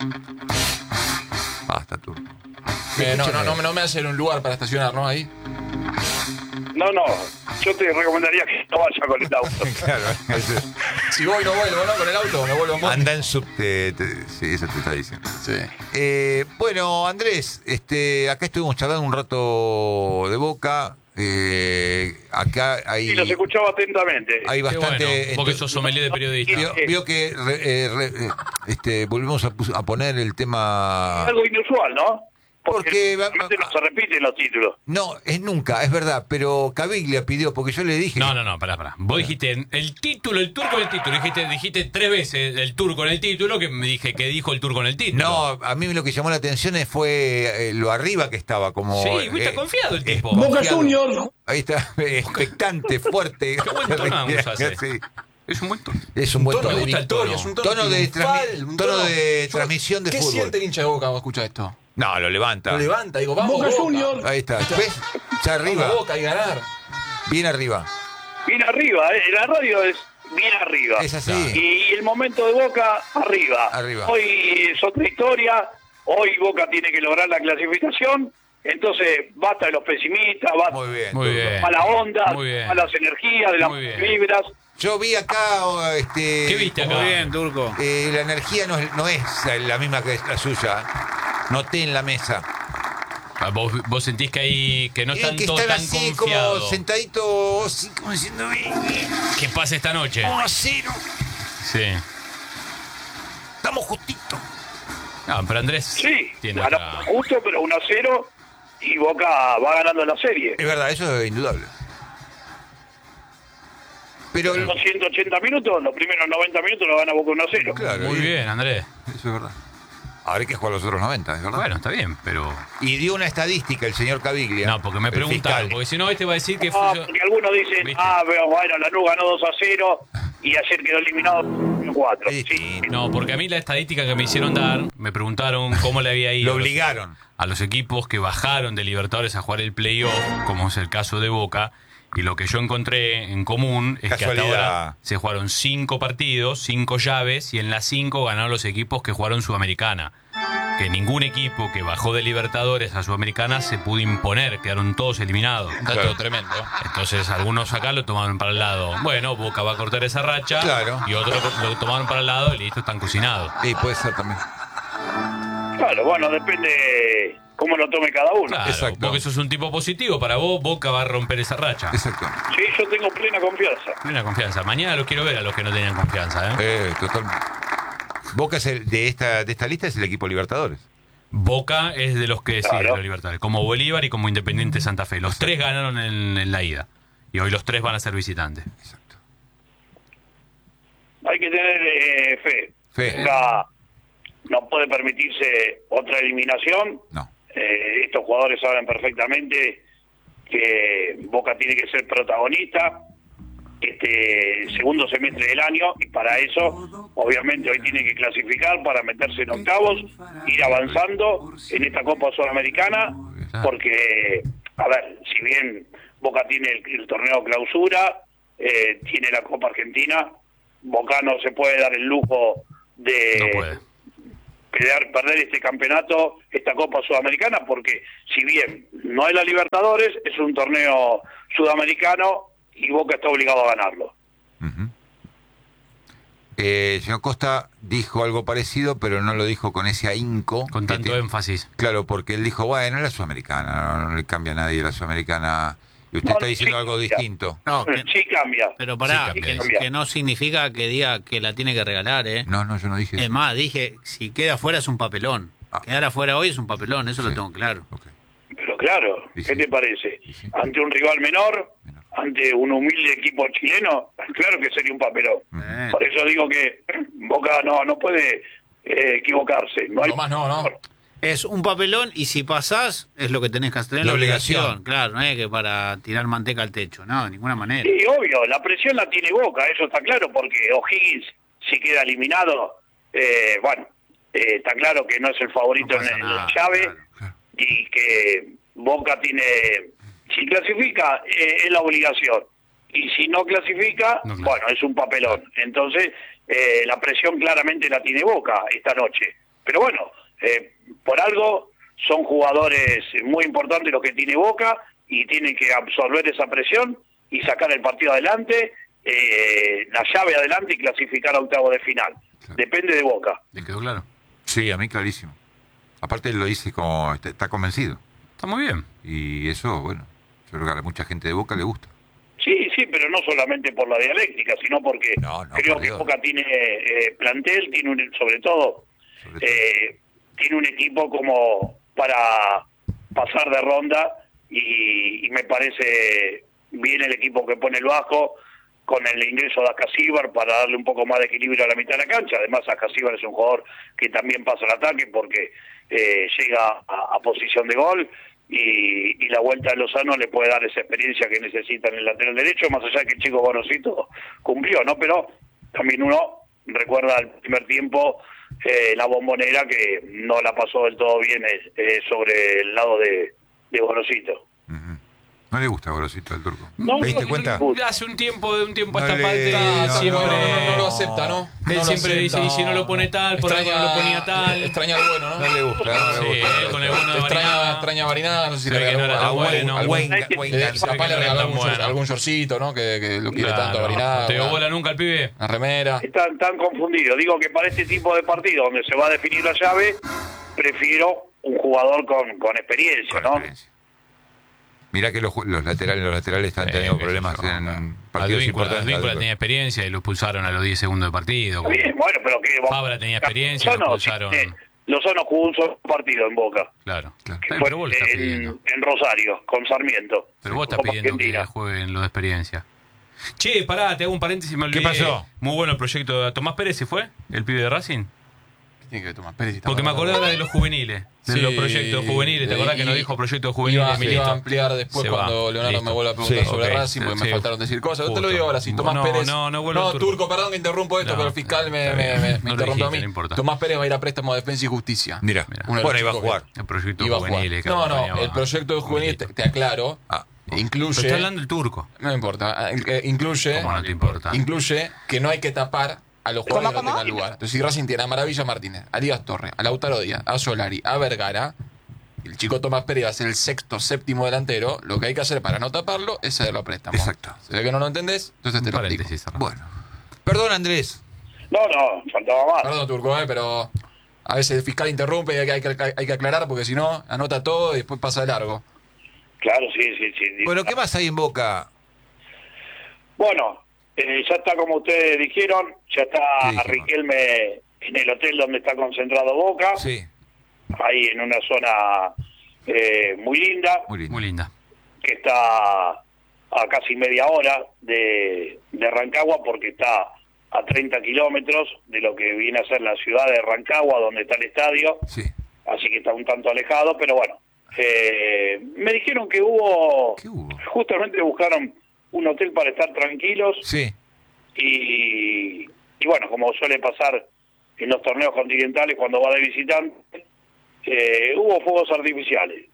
S1: Basta, turco.
S3: Eh, no, no, no, no me hacen un lugar para estacionar, ¿no? Ahí.
S5: No, no, yo te recomendaría que no vaya con el auto.
S1: Claro. ese-
S3: Si voy no vuelvo, ¿no? Con el auto, me vuelvo en bondi.
S1: Anda en subte. te- Sí, eso te está diciendo.
S3: Sí.
S1: Eh, bueno, Andrés, este, acá estuvimos charlando un rato de Boca. Eh, acá hay,
S5: Y los escuchaba atentamente.
S1: hay
S2: Qué
S1: bastante.
S2: bueno, vos que
S1: ento-
S2: sos sommelier de periodista.
S1: Vio, vio que re- eh, re- eh, este, volvemos a, pus- a poner el tema.
S5: Algo inusual, ¿no?
S1: Porque va-
S5: realmente no se repiten los títulos.
S1: No, es nunca, es verdad, pero Caviglia pidió, porque yo le dije.
S2: No, no, no, pará, pará. Vos dijiste el título, el turco en el título. Dijiste, dijiste tres veces el turco en el título, que me dije que dijo el turco en el título.
S1: No, a mí lo que llamó la atención es- fue eh, lo arriba que estaba, como.
S2: Sí, fuiste confiado el tipo.
S1: Boca Junior. Ahí está, expectante, fuerte.
S2: Qué buen tono usaste.
S1: Sí.
S2: Es un buen tono.
S1: Es un buen
S3: tono
S1: tono.
S3: de
S2: gusta el
S3: victoria,
S2: tono.
S3: es un tono,
S1: Tono de
S3: triunfal,
S1: transmi-
S3: un
S1: tono de
S3: Yo-
S1: transmisión de
S3: ¿Qué
S1: fútbol.
S3: siente el hincha de Boca cuando escucha esto?
S1: No, lo levanta.
S3: Lo levanta, digo, vamos Boca.
S1: Ahí está. ¿Ves? Ya arriba.
S3: Vamos Boca y ganar.
S1: Bien arriba.
S5: Bien arriba, ¿eh? La radio es bien arriba.
S1: Es así.
S5: Y el momento de Boca, arriba.
S1: Arriba.
S5: Hoy es otra historia. Hoy Boca tiene que lograr la clasificación. Entonces, basta de los pesimistas, basta
S1: Muy bien.
S2: Muy bien.
S5: mala onda,
S2: Muy bien.
S5: malas energías, de las
S2: Muy bien.
S5: vibras.
S1: Yo vi acá, este.
S2: ¿Qué viste acá?
S4: Muy bien, Turco.
S1: eh, la energía no es, no es la misma que la suya. Noté en la mesa.
S2: Ah, ¿Vos, vos sentís que hay que no
S1: Y
S2: están
S1: que
S2: todos
S1: están
S2: tan
S1: así
S2: confiados.
S1: como sentaditos, así como diciendo,
S2: ¿Qué pasa esta noche?
S1: uno a cero,
S2: Sí.
S1: estamos justitos.
S2: No, pero Andrés
S5: Sí,
S2: tiene
S5: ganó
S2: acá.
S5: justo, pero uno a cero. Y Boca va ganando la serie.
S1: Es verdad, eso es indudable. Pero
S5: Los ciento ochenta minutos, los primeros noventa minutos lo gana Boca uno a cero.
S1: claro,
S2: Muy
S1: y-
S2: bien, Andrés.
S1: Eso es verdad. Ahora hay que jugar los otros noventa, es verdad.
S2: Bueno, está bien, pero...
S1: Y dio una estadística el señor Caviglia.
S2: No, porque me
S1: el
S2: preguntaron,
S1: fiscal.
S2: porque si no, este va a decir que...
S5: Ah,
S2: fue-
S5: porque algunos dicen,
S2: ¿Viste?
S5: ah, pero bueno, Lanús ganó dos a cero y ayer quedó eliminado cuatro.
S1: Es
S5: Sí,
S1: distinto.
S2: No, porque a mí la estadística que me hicieron dar, me preguntaron cómo le había ido
S1: Lo obligaron.
S2: a los equipos que bajaron de Libertadores a jugar el playoff, como es el caso de Boca, y lo que yo encontré en común es que hasta
S1: Casualidad.
S2: ahora se jugaron cinco partidos, cinco llaves, y en las cinco ganaron los equipos que jugaron Sudamericana. Que ningún equipo que bajó de Libertadores a Sudamericana se pudo imponer, quedaron todos eliminados.
S3: Un dato
S1: Claro.
S3: tremendo.
S2: Entonces algunos acá lo tomaron para el lado. Bueno, Boca va a cortar esa racha.
S1: Claro.
S2: Y otros lo tomaron para el lado y listo, están cocinados.
S1: Sí, puede ser también.
S5: claro, bueno, depende cómo lo tome cada uno.
S2: Claro,
S1: Exacto.
S2: porque eso es un tipo positivo. Para vos, Boca va a romper esa racha.
S1: Exacto.
S5: Sí, yo tengo plena confianza.
S2: Plena confianza. Mañana los quiero ver a los que no tenían confianza. ¿eh?
S1: Eh, totalmente. Boca es el, de esta de esta lista es el equipo Libertadores.
S2: Boca es de los que sí,
S5: Claro.
S2: de los Libertadores. Como Bolívar y como Independiente Santa Fe. Los tres ganaron en, en la ida. Y hoy los tres van a ser visitantes.
S1: Exacto.
S5: Hay que tener eh, fe.
S1: Fe.
S5: Boca no puede permitirse otra eliminación.
S1: No.
S5: Eh, estos jugadores saben perfectamente que Boca tiene que ser protagonista este segundo semestre del año, y para eso obviamente hoy tiene que clasificar para meterse en octavos, ir avanzando en esta Copa Sudamericana, porque, a ver, si bien Boca tiene el, el torneo clausura, eh, tiene la Copa Argentina, Boca no se puede dar el lujo de...
S2: No puede.
S5: Perder, perder este campeonato, esta Copa Sudamericana, porque si bien no es la Libertadores, es un torneo sudamericano y Boca está obligado a ganarlo.
S1: Ujú. Eh, el señor Costa dijo algo parecido, pero no lo dijo con ese ahínco.
S2: Con
S1: que
S2: tanto
S1: te-
S2: énfasis.
S1: Claro, porque él dijo, bueno, es la Sudamericana, no, no le cambia a nadie la Sudamericana. Y usted
S5: No,
S1: está diciendo
S5: sí,
S1: algo
S5: ya.
S1: distinto.
S4: No, que-
S5: Sí cambia.
S4: pero pará,
S2: Sí,
S4: que,
S5: cambia.
S4: que no significa que diga que la tiene que regalar, ¿eh?
S1: No, no, yo no dije
S4: Es
S1: eso.
S4: más, dije, si queda afuera es un papelón.
S1: Ah.
S4: Quedar afuera hoy es un papelón, eso
S1: Sí.
S4: lo tengo claro.
S1: Ok.
S5: Pero claro,
S1: Sí,
S5: ¿qué
S1: sí.
S5: te parece?
S1: Sí, sí.
S5: Ante un rival menor,
S1: Menor.
S5: ante un humilde equipo chileno, claro que sería un papelón.
S4: Eh,
S5: Por eso digo que Boca no no puede eh, equivocarse. No, hay
S3: No más no, no.
S4: Es un papelón y si pasás es lo que tenés que hacer,
S1: La
S4: la
S1: obligación.
S4: obligación. Claro, no es que para tirar manteca al techo, no, de ninguna manera.
S5: Sí, obvio, la presión la tiene Boca, eso está claro, porque O'Higgins, si queda eliminado, eh, bueno, eh, está claro que no es el favorito
S4: No pasa
S5: en el
S4: nada,
S5: llave,
S4: claro.
S1: Claro.
S5: y que Boca tiene, si clasifica, eh, es la obligación, y si no clasifica,
S2: No, claro.
S5: bueno, es un papelón. Entonces, eh, la presión claramente la tiene Boca esta noche. Pero bueno, eh, por algo son jugadores muy importantes los que tiene Boca, y tienen que absorber esa presión y sacar el partido adelante, eh, la llave adelante y clasificar a octavo de final.
S1: Claro.
S5: Depende de Boca.
S2: ¿Le quedó claro?
S1: Sí, a mí clarísimo. Aparte él lo dice como, está, está convencido.
S2: Está muy bien.
S1: Y eso, bueno, yo creo que a mucha gente de Boca le gusta.
S5: Sí, sí, pero no solamente por la dialéctica, sino porque
S1: No, no,
S5: creo
S1: por
S5: que
S1: Dios.
S5: Boca tiene eh, plantel, tiene un, sobre todo,
S1: Sobre todo.
S5: eh, tiene un equipo como para pasar de ronda, y, y me parece bien el equipo que pone el Vasco con el ingreso de Acasíbar para darle un poco más de equilibrio a la mitad de la cancha. Además, Acasíbar es un jugador que también pasa al ataque porque eh, llega a, a posición de gol, y, y la vuelta de Lozano le puede dar esa experiencia que necesita en el lateral derecho, más allá de que el chico Gorosito cumplió, ¿no? Pero también uno recuerda el primer tiempo, eh, la Bombonera, que no la pasó del todo bien eh, eh, sobre el lado de, de Gorosito.
S1: Ujú. No le gusta Gorosito al turco.
S5: No,
S1: ¿Te diste
S5: no,
S1: cuenta?
S5: no.
S2: Hace un tiempo, de un tiempo a
S1: No
S2: esta
S1: le-
S2: parte,
S1: no,
S2: él
S1: no,
S2: siempre...
S3: No, no, no lo acepta, ¿no?
S2: Él
S3: No lo
S2: siempre dice,
S3: acepta.
S2: y si no lo pone tal, por algo no lo ponía tal.
S3: Extraña al bueno, ¿no?
S1: No le gusta, no le
S2: Sí,
S1: gusta.
S2: él con el bueno de
S3: Extraña,
S2: Bariná.
S3: extraña a Bariná, no sé si
S2: Se
S3: le
S2: ve que
S3: regaló
S2: no era tan
S3: algún-
S2: bueno.
S3: algún-
S1: Wayne-
S5: Hay que-
S1: Wayne
S3: eh,
S1: García.
S3: capaz le
S2: no
S3: regaló
S2: era
S3: algún,
S2: tan
S3: short-
S2: bueno.
S3: algún shortcito, ¿no? Que, que lo quiere
S2: Claro.
S3: tanto a Bariná.
S2: ¿Te dio
S3: una-
S2: bola nunca el pibe?
S3: Una remera.
S5: Están tan confundidos. Digo que para este tipo de partido donde se va a definir la llave, prefiero un jugador con, con experiencia,
S1: Con
S5: ¿no?
S1: experiencia. Mirá que los, ju- los laterales los laterales están
S2: Sí,
S1: teniendo
S2: qué
S1: problemas
S2: sé yo,
S1: en
S2: claro.
S1: partidos
S2: Advíncula,
S1: importantes.
S2: Advíncula tenía experiencia y lo expulsaron a los diez segundos de partido.
S5: Bien, bueno, pero que
S2: Fabra tenía experiencia, lo
S5: Lozano,
S2: expulsaron.
S5: sí, eh, Lozano jugó un solo partido en Boca,
S2: Claro.
S1: Claro.
S5: que
S2: Ay,
S5: fue
S2: pero vos lo estás
S5: en,
S2: pidiendo.
S5: en Rosario, con Sarmiento.
S2: Pero vos estás
S5: Copa
S2: pidiendo que
S5: Argentina.
S2: jueguen los de experiencia. Che, pará, te hago un paréntesis, me olvidé.
S1: ¿Qué pasó?
S2: Muy bueno el proyecto de Tomás Pérez, ¿se fue? ¿El pibe de Racing?
S3: ¿Qué tiene que ver Tomás Pérez?
S2: Porque me acordé ahora de los juveniles, de
S3: Sí,
S2: los proyectos juveniles. ¿Te acordás
S3: y-
S2: que nos dijo proyectos juveniles,
S3: Iba,
S2: Milito?
S3: iba a ampliar después
S2: Se
S3: cuando
S2: va.
S3: Leonardo
S2: Listo.
S3: me vuelva a preguntar
S1: Sí,
S3: sobre
S2: ok.
S3: Racing, porque
S2: Sí.
S3: me faltaron decir cosas. Yo te lo
S2: Justo.
S3: digo ahora, sí. Tomás
S2: No,
S3: Pérez.
S2: no, no vuelva el Turco.
S3: Turco, perdón que interrumpo esto,
S2: No,
S3: pero el fiscal me,
S2: está
S3: me,
S2: bien.
S3: me, me
S2: No lo
S3: interrumpió
S2: dijiste,
S3: a mí.
S2: no importa.
S3: Tomás Pérez va a ir a préstamo a Defensa y Justicia.
S1: Mira,
S3: Uno de los
S1: bueno, iba a
S3: chicos que-
S1: jugar.
S2: El proyecto
S3: Iba a jugar.
S2: juvenil. que
S3: No, no,
S2: acompañaba
S3: el proyecto de juvenil, te, te aclaro,
S1: Ah,
S3: incluye.
S2: Pero está hablando el turco.
S3: No importa, eh, incluye.
S2: ¿Cómo no te importa?
S3: Incluye que no hay que tapar a los jugadores que no tengan lugar. Entonces, si Racing tiene a Maravilla Martínez, a Díaz Torres, a Lautaro Díaz, a Solari, a Vergara, el chico Tomás Pérez va a ser el sexto, séptimo delantero, lo que hay que hacer para no taparlo es cederlo a préstamo.
S1: Exacto.
S3: Se ve que no lo entendés, entonces te
S2: Un
S3: lo explico.
S2: paréntesis. Arran.
S1: bueno. Perdón, Andrés.
S5: No, no, faltaba más.
S3: Perdón, Turco, eh, pero a veces el fiscal interrumpe y hay que, hay que- hay que aclarar porque si no, anota todo y después pasa de largo.
S5: Claro, sí, sí, sí.
S1: Bueno, ¿qué más hay en Boca?
S5: Bueno, eh, ya está como ustedes dijeron, ya
S1: ¿Qué
S5: está
S1: dijimos?
S5: Riquelme en el hotel donde está concentrado Boca,
S1: Sí,
S5: ahí en una zona eh, muy linda,
S1: muy lindo.
S2: Muy linda.
S5: que está a casi media hora de, de Rancagua, porque está a treinta kilómetros de lo que viene a ser la ciudad de Rancagua, donde está el estadio,
S1: Sí.
S5: así que está un tanto alejado, pero bueno. Eh, me dijeron que hubo,
S1: ¿Qué hubo?
S5: justamente buscaron un hotel para estar tranquilos,
S1: Sí.
S5: y, y bueno, como suele pasar en los torneos continentales cuando va de visitante, eh, hubo fuegos artificiales.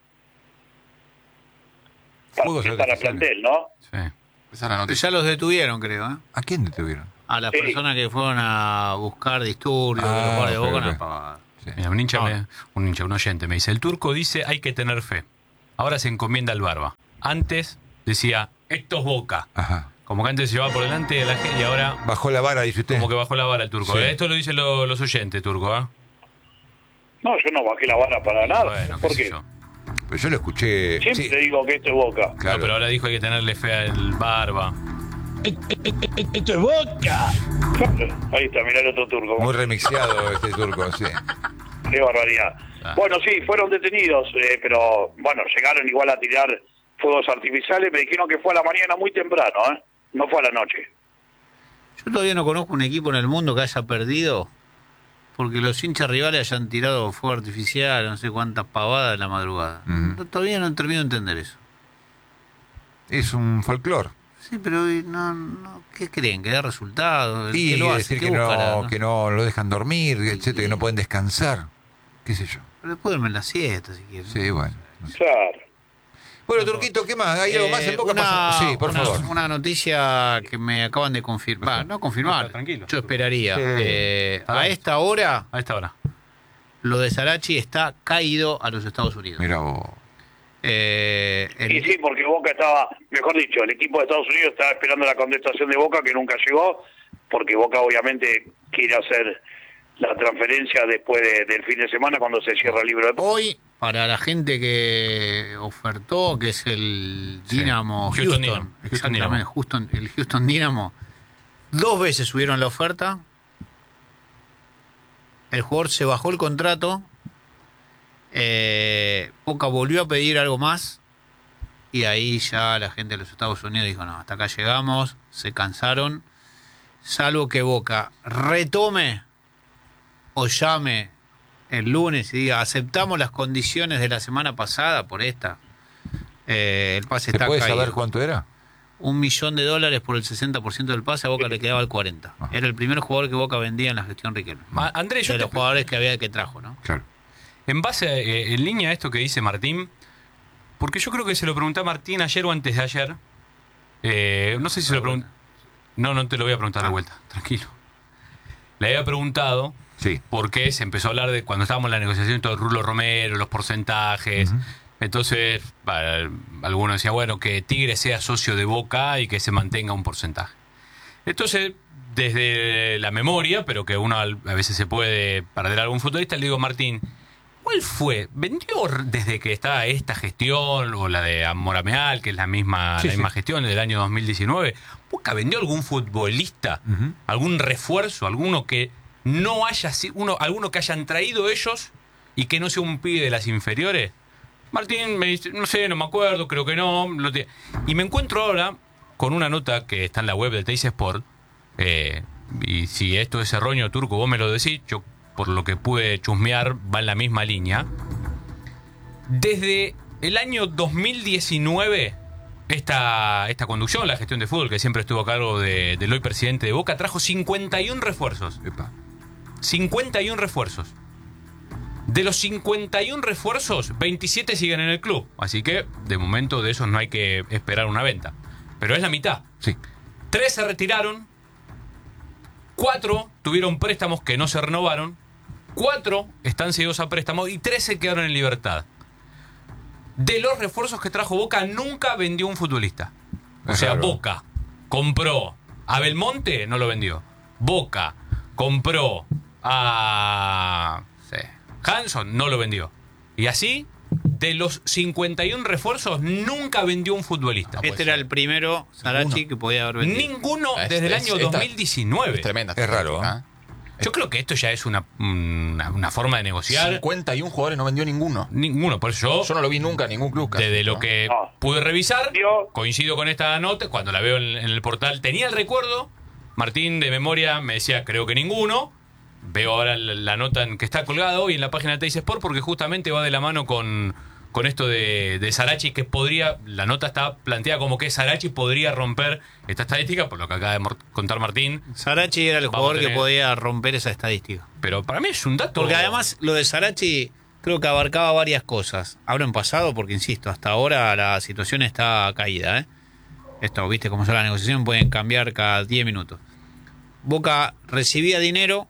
S5: Para
S1: Fuegos
S5: estar a
S1: artificiales.
S5: plantel, ¿no?
S2: Sí.
S3: Esa es la noticia.
S4: Ya los detuvieron, creo, ¿eh?
S1: ¿A quién detuvieron?
S4: A las
S5: Sí.
S4: personas que fueron a buscar disturbios,
S1: Ah,
S4: de los jugadores de
S1: ok,
S4: Boca,
S1: ok.
S4: no pagaban.
S1: Sí.
S2: Mira, un hincha,
S4: No.
S2: me- un hincha, un oyente me dice, el turco dice hay que tener fe. Ahora se encomienda al barba. Antes decía, esto es Boca.
S1: Ajá.
S2: Como que antes se llevaba por delante de la gente y ahora
S1: Bajó la vara, dice usted.
S2: como que bajó la vara el turco.
S1: Sí.
S2: Eh, Esto lo dicen lo- los oyentes, turco, ¿eh?
S5: No, yo no bajé la vara para nada.
S2: Bueno, qué
S5: ¿Por
S2: sé
S5: qué?
S2: yo.
S1: Pero yo lo escuché.
S5: Siempre
S1: Sí,
S5: digo que esto es Boca.
S1: claro.
S2: No, pero ahora dijo hay que tenerle fe al barba.
S5: Claro, ahí está, mirá el otro turco.
S1: Muy remixeado este turco, sí.
S5: Qué barbaridad.
S2: Ah.
S5: Bueno, sí, fueron detenidos, eh, pero bueno, llegaron igual a tirar fuegos artificiales. Me dijeron que fue a la mañana muy temprano, ¿eh? No fue a la noche.
S4: Yo todavía no conozco un equipo en el mundo que haya perdido porque los hinchas rivales hayan tirado fuego artificial, no sé cuántas pavadas en la madrugada.
S1: Ujú.
S4: No, todavía no termino de entender eso.
S1: Es un folclore.
S4: Sí, pero eh, no, no, ¿qué creen? ¿Que da resultados?
S1: Y
S4: ¿Qué lo hace?
S1: decir
S4: ¿Qué
S1: que
S4: buscará,
S1: no, que no lo dejan dormir, etcétera, que no pueden descansar. ¿Qué sé yo?
S4: Pero después duermen la siesta, si quieren.
S1: Sí, bueno. no sé.
S5: Claro.
S1: Bueno, Turquito, ¿qué más? ¿Hay algo más en
S4: Eh,
S1: Boca?
S4: una,
S1: Pasa- Sí, por
S4: una-
S1: favor.
S4: Una noticia que me acaban de confirmar. No confirmar.
S2: Tranquilo.
S4: Yo esperaría.
S1: Sí.
S4: Eh,
S2: Ah.
S4: a esta hora,
S2: A esta hora.
S4: lo de Sarachi está caído a los Estados Unidos.
S1: Mira vos.
S4: Eh, el-
S5: Y sí, porque Boca estaba, mejor dicho, el equipo de Estados Unidos estaba esperando la contestación de Boca, que nunca llegó, porque Boca obviamente quiere hacer la transferencia después de- del fin de semana cuando se cierra el libro de
S4: Hoy, para la gente que ofertó, que es el
S1: Sí.
S4: Dynamo
S2: Houston
S4: Houston,
S2: Dynamo. Houston
S4: exactamente,
S2: Dynamo.
S4: Houston- el Houston Dynamo, dos veces subieron la oferta. El jugador se bajó el contrato. Eh, Boca volvió a pedir algo más. Y ahí ya la gente de los Estados Unidos dijo, no, hasta acá llegamos, se cansaron. Salvo que Boca retome o llame el lunes y diga, aceptamos las condiciones de la semana pasada por esta. Eh, el pase
S1: ¿Se
S4: está
S1: puede
S4: caído.
S1: saber cuánto era?
S4: Un millón de dólares por el sesenta por ciento del pase, a Boca le quedaba el cuarenta por ciento.
S1: Ajá.
S4: Era el primer jugador que Boca vendía en la gestión Riquelme.
S2: Ah, Andrés, yo
S4: De
S2: te,
S4: los jugadores que había que trajo, ¿no?
S1: Claro.
S2: en base, a, eh, en línea a esto que dice Martín, porque yo creo que se lo pregunté a Martín ayer o antes de ayer. Eh, no sé si se lo pregunté. No, no te lo voy a preguntar de vuelta, tranquilo. Le había preguntado
S1: Sí.
S2: por qué se empezó a hablar de cuando estábamos en la negociación todo el Rulo Romero, los porcentajes.
S1: Ujú.
S2: Entonces, para, algunos decían, bueno, que Tigre sea socio de Boca y que se mantenga un porcentaje. Entonces, desde la memoria, pero que uno al- a veces se puede perder a algún futbolista, le digo, Martín, ¿cuál fue? ¿Vendió r- desde que está esta gestión o la de Amorameal, que es la misma,
S1: Sí,
S2: la misma
S1: sí.
S2: gestión del año dos mil diecinueve? ¿Boca vendió algún futbolista?
S1: Ujú.
S2: ¿Algún refuerzo? ¿Alguno que no haya sido, uno, alguno que hayan traído ellos y que no sea un pibe de las inferiores? Martín me dice, no sé, no me acuerdo, creo que no. lo te- Y me encuentro ahora con una nota que está en la web de Teis Sport, eh, y si esto es erróneo, Turco, vos me lo decís, yo por lo que pude chusmear va en la misma línea. Desde el año dos mil diecinueve, esta, esta conducción, la gestión de fútbol, que siempre estuvo a cargo de, del hoy presidente de Boca, trajo cincuenta y uno refuerzos.
S1: Epa.
S2: cincuenta y uno refuerzos. De los cincuenta y uno refuerzos, veintisiete siguen en el club. Así que, de momento, de esos no hay que esperar una venta. Pero es la mitad.
S1: Sí.
S2: Tres se retiraron. Cuatro tuvieron préstamos que no se renovaron. Cuatro están cedidos a préstamos. Y tres se quedaron en libertad. De los refuerzos que trajo Boca, nunca vendió un futbolista. O
S1: Es
S2: sea,
S1: raro.
S2: Boca compró a Belmonte, no lo vendió. Boca compró a sí, Hanson, no lo vendió. Y así, de los cincuenta y uno refuerzos, nunca vendió un futbolista.
S3: Ah, pues
S4: Este
S3: sí.
S4: era el primero, Sarachi,
S3: Ninguno.
S4: que podía haber vendido.
S2: Ninguno
S3: Es-
S2: desde el
S3: es-
S2: año
S3: esta-
S2: dos mil diecinueve.
S3: Es tremenda.
S1: Es raro,
S3: ¿eh?
S2: Yo creo que esto ya es una, una, una forma de negociar.
S3: cincuenta y uno jugadores no vendió ninguno.
S2: Ninguno, por eso yo,
S3: Yo no lo vi nunca en ningún club. casi,
S2: desde lo
S3: ¿no?
S2: que
S5: No.
S2: pude revisar,
S5: Yo-
S2: coincido con esta nota, cuando la veo en, en el portal, tenía el recuerdo, Martín de memoria me decía, creo que ninguno, veo ahora la, la nota en que está colgada hoy en la página de Teis Sport, porque justamente va de la mano con, con esto de, de Sarachi, que podría, la nota está planteada como que Sarachi podría romper esta estadística, por lo que acaba de mor- contar Martín,
S4: Sarachi era el
S2: Vamos
S4: jugador
S2: a tener-
S4: que podía romper esa estadística.
S2: pero para mí es un dato...
S4: Porque además lo de Sarachi creo que abarcaba varias cosas. Hablo en pasado porque, insisto, hasta ahora la situación está caída. ¿eh? Esto, viste cómo son las negociaciones, pueden cambiar cada diez minutos. Boca recibía dinero,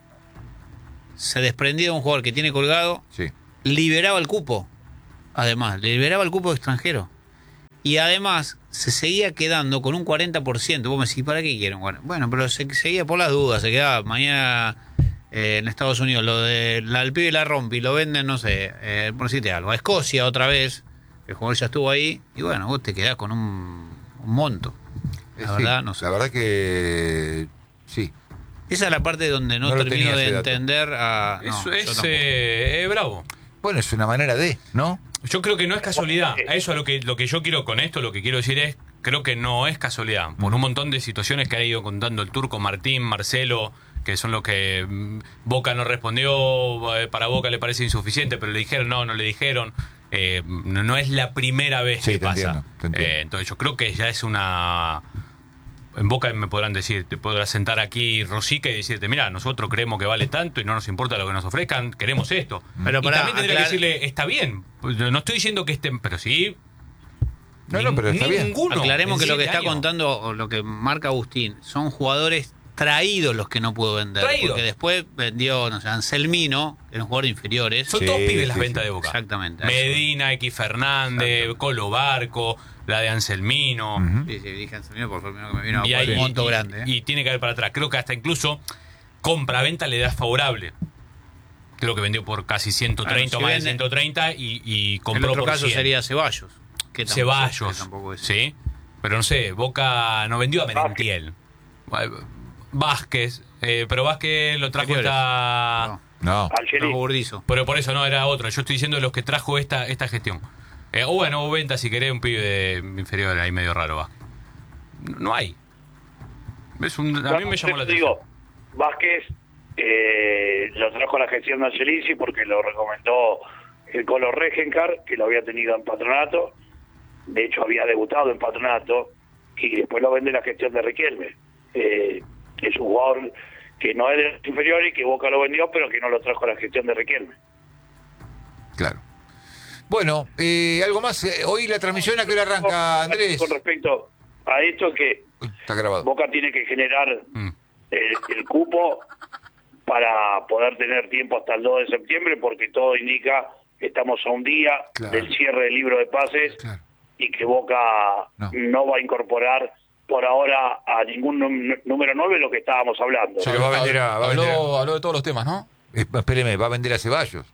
S4: se desprendía de un jugador que tiene colgado,
S1: Sí.
S4: liberaba el cupo. Además, liberaba el cupo extranjero. Y además se seguía quedando con un cuarenta por ciento. Vos me decís, ¿para qué quieren? Bueno, bueno, pero se seguía por las dudas. Se quedaba mañana eh, en Estados Unidos. Lo de la, el pibe la rompe y lo venden, no sé, eh, por decirte algo. A Escocia otra vez. El jugador ya estuvo ahí. Y bueno, vos te quedás con un, un monto. La
S1: Eh, sí,
S4: verdad, no sé.
S1: La verdad que sí.
S4: Esa es la parte donde no,
S1: No lo
S4: termino
S1: tenía
S4: de
S1: ese dato.
S4: entender a. no,
S2: Eso
S4: yo
S2: es
S4: tampoco.
S2: eh, eh, bravo.
S1: Bueno, es una manera de, ¿no?
S2: Yo creo que no es casualidad. A eso es lo que, lo que yo quiero con esto, lo que quiero decir es, creo que no es casualidad. Por un montón de situaciones que ha ido contando el Turco, Martín, Marcelo, que son los que mm, Boca no respondió, eh, para Boca le parece insuficiente, pero le dijeron no, no le dijeron. Eh, no, no es la primera vez
S1: Sí,
S2: que
S1: te
S2: pasa.
S1: entiendo, te entiendo.
S2: Eh, entonces yo creo que ya es una... En Boca me podrán decir, te podrás sentar aquí Rosica y decirte, mira, nosotros creemos que vale tanto y no nos importa lo que nos ofrezcan, queremos esto.
S4: Pero
S2: y
S4: pará,
S2: también tendría
S4: aclar-
S2: que decirle, está bien. Pues no estoy diciendo que estén, pero sí.
S1: No, no, pero está bien.
S2: Ninguno.
S4: Aclaremos
S2: en
S4: que lo que
S2: siete
S4: está
S2: años.
S4: contando, o lo que marca Agustín, son jugadores traídos los que no pudo vender.
S2: Traídos.
S4: Porque después vendió, no sé, Anselmino, que era un jugador de inferiores.
S2: Son
S1: Sí,
S2: todos pibes las
S1: sí,
S2: ventas
S1: sí.
S2: de Boca.
S4: Exactamente.
S2: Medina, X Fernández, Colo Barco, la de Anselmino.
S1: Ujú.
S4: Sí, sí, dije Anselmino por favor, que me vino a
S2: Y,
S4: poner
S2: hay,
S4: un monto
S2: y-
S4: grande. ¿eh?
S2: y tiene que haber para atrás. Creo que hasta incluso compra-venta le da favorable. Creo que vendió por casi ciento treinta
S4: Bueno,
S2: o
S4: si
S2: más de
S4: vende-
S2: ciento treinta y, y
S4: el
S2: compró
S4: otro
S2: por
S4: caso
S2: cien.
S4: sería Ceballos. Que tampoco-
S2: Ceballos,
S4: que tampoco es-
S2: ¿sí? Pero no sé, Boca no vendió a Merentiel. Vázquez, eh, pero Vázquez lo trajo
S4: Inferiores.
S2: esta...
S1: No.
S5: Angeli.
S4: No, Burdizo.
S2: Pero por eso no era otro. Yo estoy diciendo de los que trajo esta, esta gestión. Eh, o bueno, o venta si querés un pibe de inferior ahí medio raro, Vázquez. No, no hay. Es un, a mí me llamó la
S5: Te
S2: atención.
S5: digo, Vázquez eh, lo trajo a la gestión de Angelici porque lo recomendó el Colo Regenkar, que lo había tenido en Patronato. De hecho, había debutado en Patronato y después lo vende la gestión de Riquelme. Eh, es un jugador que no es de los inferiores y que Boca lo vendió, pero que no lo trajo a la gestión de Riquelme.
S1: Claro. Bueno, eh, algo más. Eh, hoy la transmisión a qué hora arranca, Andrés.
S5: Con respecto a esto, que
S1: Uy, está grabado.
S5: Boca tiene que generar
S2: Mm.
S5: el, el cupo para poder tener tiempo hasta el dos de septiembre, porque todo indica que estamos a un día
S1: Claro.
S5: del cierre del libro de pases
S1: Claro.
S5: y que Boca
S1: No.
S5: no. va a incorporar por ahora a ningún num- número nueve, lo que estábamos hablando.
S1: Sí. Pero va a vender a- va a
S3: habló,
S1: vender a-
S3: habló de todos los temas, ¿no?
S1: Eh, espéreme, va a vender a Ceballos.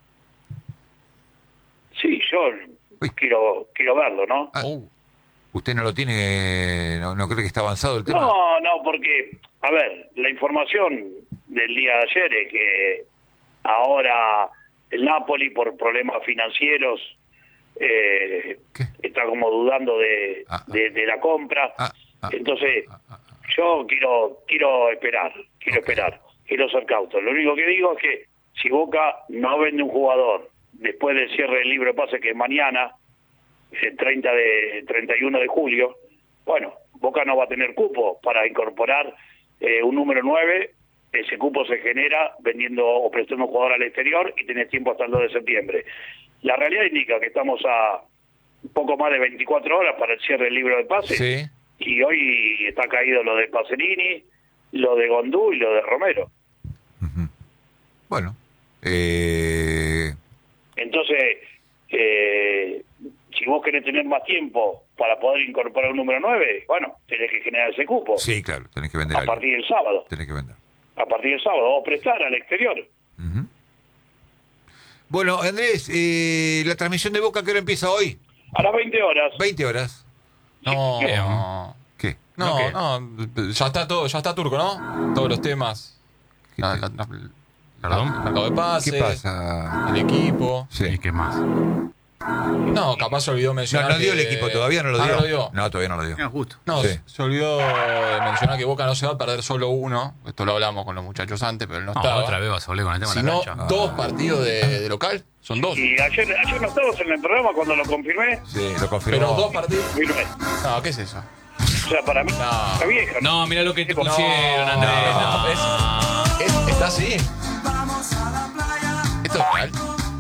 S5: Sí, yo
S1: Uy.
S5: quiero quiero verlo, ¿no?
S1: Ah,
S3: Oh.
S1: ¿Usted no lo tiene, no, no cree que está avanzado el tema?
S5: No, no, porque, a ver, la información del día de ayer es que ahora el Napoli, por problemas financieros, eh,
S1: ¿Qué?
S5: está como dudando de,
S1: Ah, ah.
S5: de, de la compra.
S1: Ah. Ah.
S5: Entonces, yo quiero quiero esperar, quiero
S1: Ok.
S5: esperar, quiero ser cauto. Lo único que digo es que si Boca no vende un jugador después del cierre del libro de pase, que es mañana, el treinta de, treinta y uno de julio, bueno, Boca no va a tener cupo para incorporar eh, un número nueve. Ese cupo se genera vendiendo o prestando un jugador al exterior y tenés tiempo hasta el dos de septiembre. La realidad indica que estamos a un poco más de veinticuatro horas para el cierre del libro de pase.
S1: Sí.
S5: Y hoy está caído lo de Pacerini, lo de Gondú y lo de Romero.
S1: Bueno. Eh,
S5: Entonces, eh, si vos querés tener más tiempo para poder incorporar un número nueve, bueno, tenés que generar ese cupo
S1: sí, claro, tenés que vender
S5: a
S1: algo.
S5: partir del sábado.
S1: Tenés que vender.
S5: A partir del sábado, o prestar al exterior.
S1: Ujú. Bueno, Andrés, eh, la transmisión de Boca, ¿qué hora empieza hoy?
S5: A las veinte horas.
S1: veinte horas.
S3: No,
S2: Bien.
S3: no,
S1: ¿Qué?
S3: no,
S2: ¿qué?
S3: no, ya está todo, ya está Turco, ¿no? Todos los temas. La, la, la-
S2: Perdón.
S3: el mercado de pases,
S1: ¿Qué pasa?
S3: el equipo.
S1: Sí.
S2: ¿Y qué más?
S3: No, capaz se olvidó
S1: No,
S3: mencionar.
S1: no dio el
S3: que-
S1: equipo todavía, no lo
S3: Ah,
S1: dio.
S3: no lo dio.
S1: No, todavía no lo dio.
S4: Mira, justo.
S3: No,
S1: Sí.
S3: se olvidó de mencionar que Boca no se va a perder solo uno. Esto lo hablamos con los muchachos antes, pero él no
S2: No,
S3: estaba.
S2: otra vez vas a volver con el tema de la
S3: Sino
S2: cancha.
S3: dos partidos de, de local. Son dos.
S5: Y ayer, ayer no estabas en el programa cuando lo confirmé.
S1: Sí, lo confirmó.
S3: Pero dos partidos.
S5: Confirmé.
S3: No, ¿qué es eso?
S5: O sea, para mí,
S3: No.
S5: está vieja.
S2: No, mira lo que te
S5: No,
S2: pusieron, Andrés.
S3: no,
S2: No.
S3: es- Es- está así. Esto es real.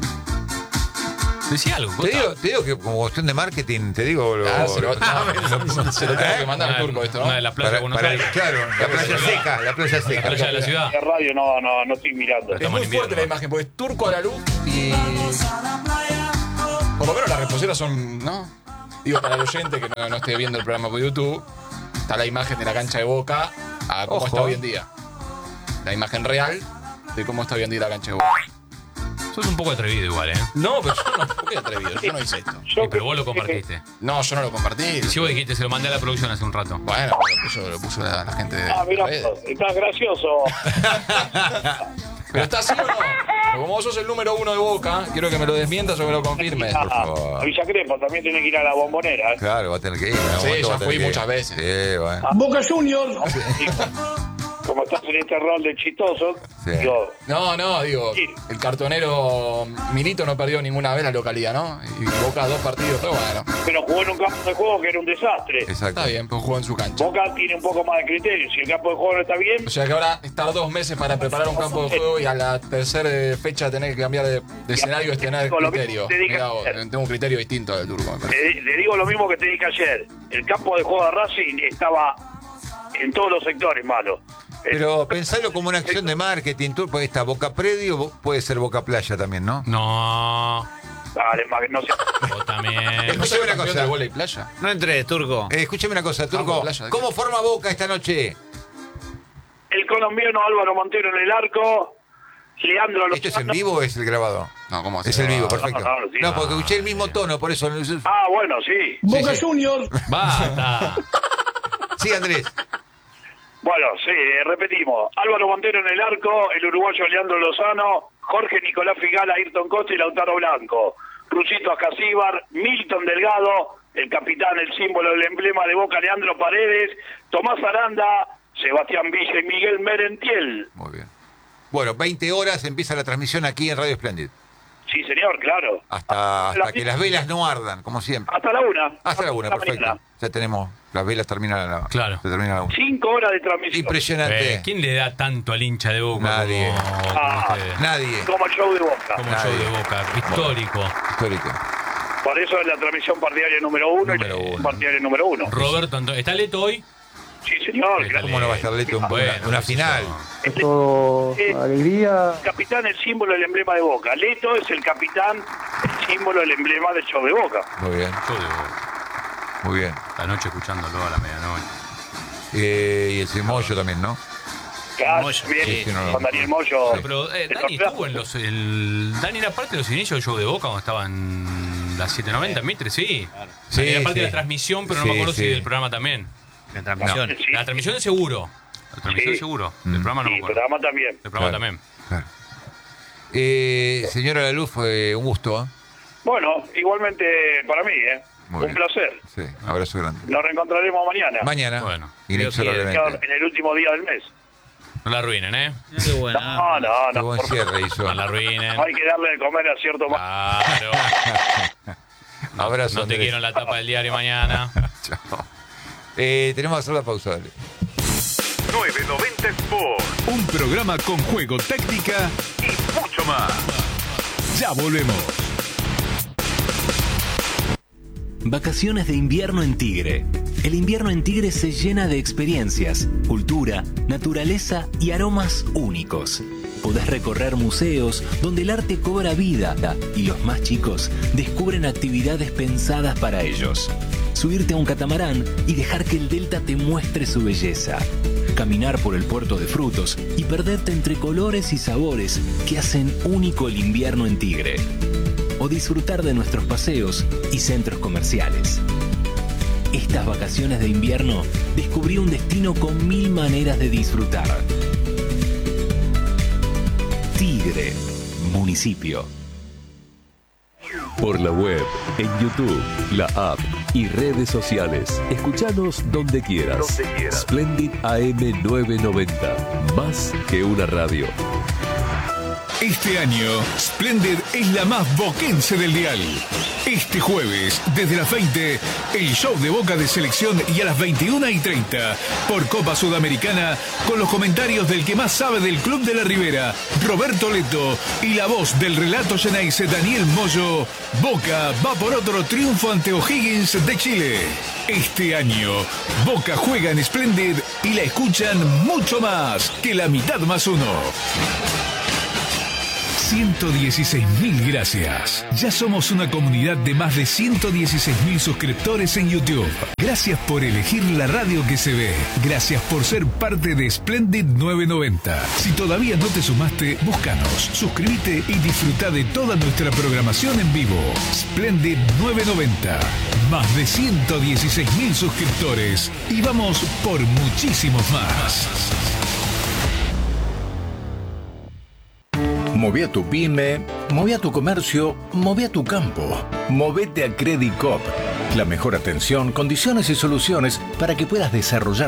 S2: Decí algo.
S1: Te digo, te digo que como cuestión de marketing, te digo... Lo,
S3: Ah, se lo,
S1: lo-
S3: no, se lo tengo que mandar al Turco esto,
S2: Una de
S3: ¿no?
S2: las playas
S1: para,
S2: de Buenos
S1: para-
S2: Aires.
S1: claro, la playa seca, la playa
S2: La
S1: seca.
S2: playa de la ciudad.
S5: De radio no, no, no estoy mirando.
S3: Es
S2: Estamos
S3: muy
S2: en
S3: fuerte
S2: invierno.
S3: la imagen, porque es Turco a la luz y... Por lo menos las reposeras son, ¿no? Digo, para el oyente que no, no esté viendo el programa por YouTube, está la imagen de la cancha de Boca a cómo
S1: Ojo.
S3: está hoy en día. La imagen real de cómo está hoy en día la cancha de Boca.
S2: Sos un poco atrevido igual, ¿eh?
S3: No, pero yo no, ¿por qué atrevido? Yo no hice esto.
S5: Yo
S2: Sí, pero vos lo
S5: creo que-
S2: compartiste.
S3: No, yo no lo compartí.
S2: Y si vos dijiste, se lo mandé a la producción hace un rato.
S3: Bueno, lo puso, lo puso la, la gente de
S5: Ah, mira,
S3: redes.
S5: estás gracioso.
S3: ¿Pero está así o no? Pero como vos sos el número uno de Boca, quiero que me lo desmientas o me lo confirmes.
S5: Ah,
S1: favor.
S5: a Villa Crespo también tiene que ir a la Bombonera. ¿eh?
S1: Claro, va a tener que ir. en algún
S3: Sí,
S1: momento
S3: ya
S1: va a tener
S3: fui
S1: que ir.
S3: muchas veces.
S1: Sí, bueno.
S6: Boca Juniors.
S5: Como estás en este rol de chistoso,
S1: Sí.
S5: digo,
S3: No, no, digo,
S5: Sí.
S3: el cartonero Milito no perdió ninguna vez la localidad, ¿no? Y Boca dos partidos, pero bueno,
S5: pero jugó en un campo de juego que era un desastre.
S1: Exacto.
S3: está bien, pues jugó en su cancha.
S5: Boca tiene un poco más de criterio. Si el campo de juego no está bien,
S3: O sea que ahora estar dos meses para preparar un campo de juego y a la tercera eh, fecha tener que cambiar de, de escenario es tener
S5: Con lo
S3: criterio.
S5: mismo te dije
S3: Mirá vos,
S5: ayer.
S3: tengo un criterio distinto del turco, me parece.
S5: le, le digo lo mismo que te dije ayer. El campo de juego de Racing estaba en todos los sectores malo.
S1: Pero pensalo como una acción de marketing. Tú, pues está Boca Predio, bo- puede ser Boca Playa también, ¿no?
S2: No.
S5: Dale, ma- no sé.
S2: Vos también.
S3: ¿No
S1: Escuchame
S3: soy
S1: una
S3: campeón
S1: cosa.
S3: de vóley playa?
S4: No entres, Turco.
S1: Eh, escúchame una cosa, Turco.
S3: Vamos, Playa, ¿de qué?
S1: ¿Cómo forma Boca esta noche?
S5: El colombiano Álvaro Montero en el arco. Leandro
S1: ¿Esto es en
S5: Lozano.
S1: vivo o es el grabado?
S3: No, ¿cómo
S1: Es el vivo, perfecto.
S5: No, no, sí.
S1: No, porque escuché el mismo tono, por eso.
S5: Ah, bueno, sí.
S6: Boca
S1: sí.
S6: Juniors.
S2: Basta.
S1: Sí, Andrés.
S5: Bueno, sí, eh, repetimos. Álvaro Montero en el arco, el uruguayo Leandro Lozano, Jorge Nicolás Figala, Ayrton Costa y Lautaro Blanco. Rusito Acasíbar, Milton Delgado, el capitán, el símbolo, el emblema de Boca, Leandro Paredes, Tomás Aranda, Sebastián Villa y Miguel Merentiel.
S1: Muy bien. Bueno, veinte horas empieza la transmisión aquí en Radio Splendid.
S5: Sí, señor, claro.
S1: Hasta, hasta que las velas no ardan, como siempre.
S5: Hasta la una.
S1: Hasta la una, perfecto.
S5: mañana.
S1: Ya tenemos, las velas terminan a la,
S2: Claro.
S1: se termina a la una.
S5: Cinco horas de transmisión.
S1: Impresionante.
S2: Eh, ¿Quién le da tanto al hincha de Boca
S1: Nadie.
S2: como, como
S5: Ah.
S2: ustedes?
S1: Nadie.
S5: Como el show de Boca.
S2: Como el show
S1: Nadie.
S2: de Boca, histórico.
S1: Histórico.
S5: Por eso es la transmisión partidaria número uno
S1: Número
S5: y
S1: uno.
S5: partidaria número uno.
S2: Roberto Antonio. ¿Está Leto hoy?
S5: Sí, señor.
S2: Sí,
S5: claro.
S1: ¿Cómo no va a estar Leto en
S2: Bueno,
S1: una, una
S2: qué sé
S1: final?
S2: yo.
S6: Todo
S5: Eh,
S6: alegría.
S5: El capitán, el símbolo, el emblema de Boca. Leto es el capitán, el símbolo, el emblema del show de Boca.
S1: Muy bien,
S2: Show de Boca.
S1: muy bien.
S2: La noche escuchándolo a la medianoche.
S1: Eh, y el Cimoyo también, ¿no?
S5: Claro,
S4: Moyo,
S5: bien,
S1: sí, sí, no, no.
S5: con Daniel Moyo.
S2: No, pero eh,
S5: De
S2: Dani
S5: los-
S2: estuvo en los. El, Dani era parte de los inicios del show de Boca cuando estaba en las setecientos noventa, Mitre, sí.
S1: Sí,
S2: Era parte
S1: sí.
S2: de la transmisión, pero no
S1: Sí,
S2: me acuerdo
S1: sí.
S2: si del programa también.
S4: La transmisión.
S5: Sí.
S2: La transmisión de seguro. La transmisión
S5: Sí.
S2: seguro. Del programa no
S5: Sí,
S2: me acuerdo.
S5: programa también.
S2: Del programa
S1: Claro.
S2: también.
S1: Claro. Eh, señora La Luz, fue un gusto. ¿eh?
S5: Bueno, igualmente para mí, ¿eh?
S1: Muy
S5: Un
S1: bien.
S5: placer.
S1: Sí, abrazo grande.
S5: Nos reencontraremos mañana.
S1: Mañana,
S2: Bueno,
S1: inexorablemente.
S5: En el último día del mes.
S2: No la arruinen, ¿eh?
S4: Mirá qué buena.
S5: No, no,
S1: Qué
S5: no.
S1: buen
S5: por-
S1: cierre hizo.
S2: No la arruinen.
S5: Hay que darle de comer a cierto más.
S2: Claro.
S1: Abrazo,
S2: No te
S1: Andrés.
S2: quiero en la tapa del diario mañana.
S1: Chao. Eh, tenemos que hacer la pausa, dale.
S6: nueve noventa Sport.
S7: Un programa con juego, técnica
S6: Y mucho más.
S7: Ya volvemos.
S8: Vacaciones de invierno en Tigre. El invierno en Tigre se llena de experiencias, cultura, naturaleza y aromas únicos. Podés recorrer museos donde el arte cobra vida y los más chicos descubren actividades pensadas para ellos. Subirte a un catamarán y dejar que el delta te muestre su belleza. Caminar por el puerto de frutos y perderte entre colores y sabores que hacen único el invierno en Tigre. O disfrutar de nuestros paseos y centros comerciales. Estas vacaciones de invierno descubrí un destino con mil maneras de disfrutar. Tigre, municipio.
S9: Por la web, en YouTube, la app y redes sociales. Escuchanos donde quieras.
S6: Donde quieras.
S9: Splendid A M novecientos noventa. Más que una radio.
S7: Este año, Splendid es la más boquense del dial. Este jueves, desde las veinte, el show de Boca de Selección y a las veintiuna y treinta, por Copa Sudamericana, con los comentarios del que más sabe del Club de la Ribera, Roberto Leto, y la voz del relato Geneise Daniel Moyo, Boca va por otro triunfo ante O'Higgins de Chile. Este año, Boca juega en Splendid y la escuchan mucho más que la mitad más uno. ciento dieciséis mil gracias. Ya somos una comunidad de más de ciento dieciséis mil suscriptores en YouTube. Gracias por elegir la radio que se ve. Gracias por ser parte de Splendid novecientos noventa. Si todavía no te sumaste, búscanos, suscríbete y disfruta de toda nuestra programación en vivo. Splendid novecientos noventa. Más de ciento dieciséis mil suscriptores. Y vamos por muchísimos más.
S10: Moví a tu pyme, moví a tu comercio, moví a tu campo. Movete a Credicop. La mejor atención, condiciones y soluciones para que puedas desarrollar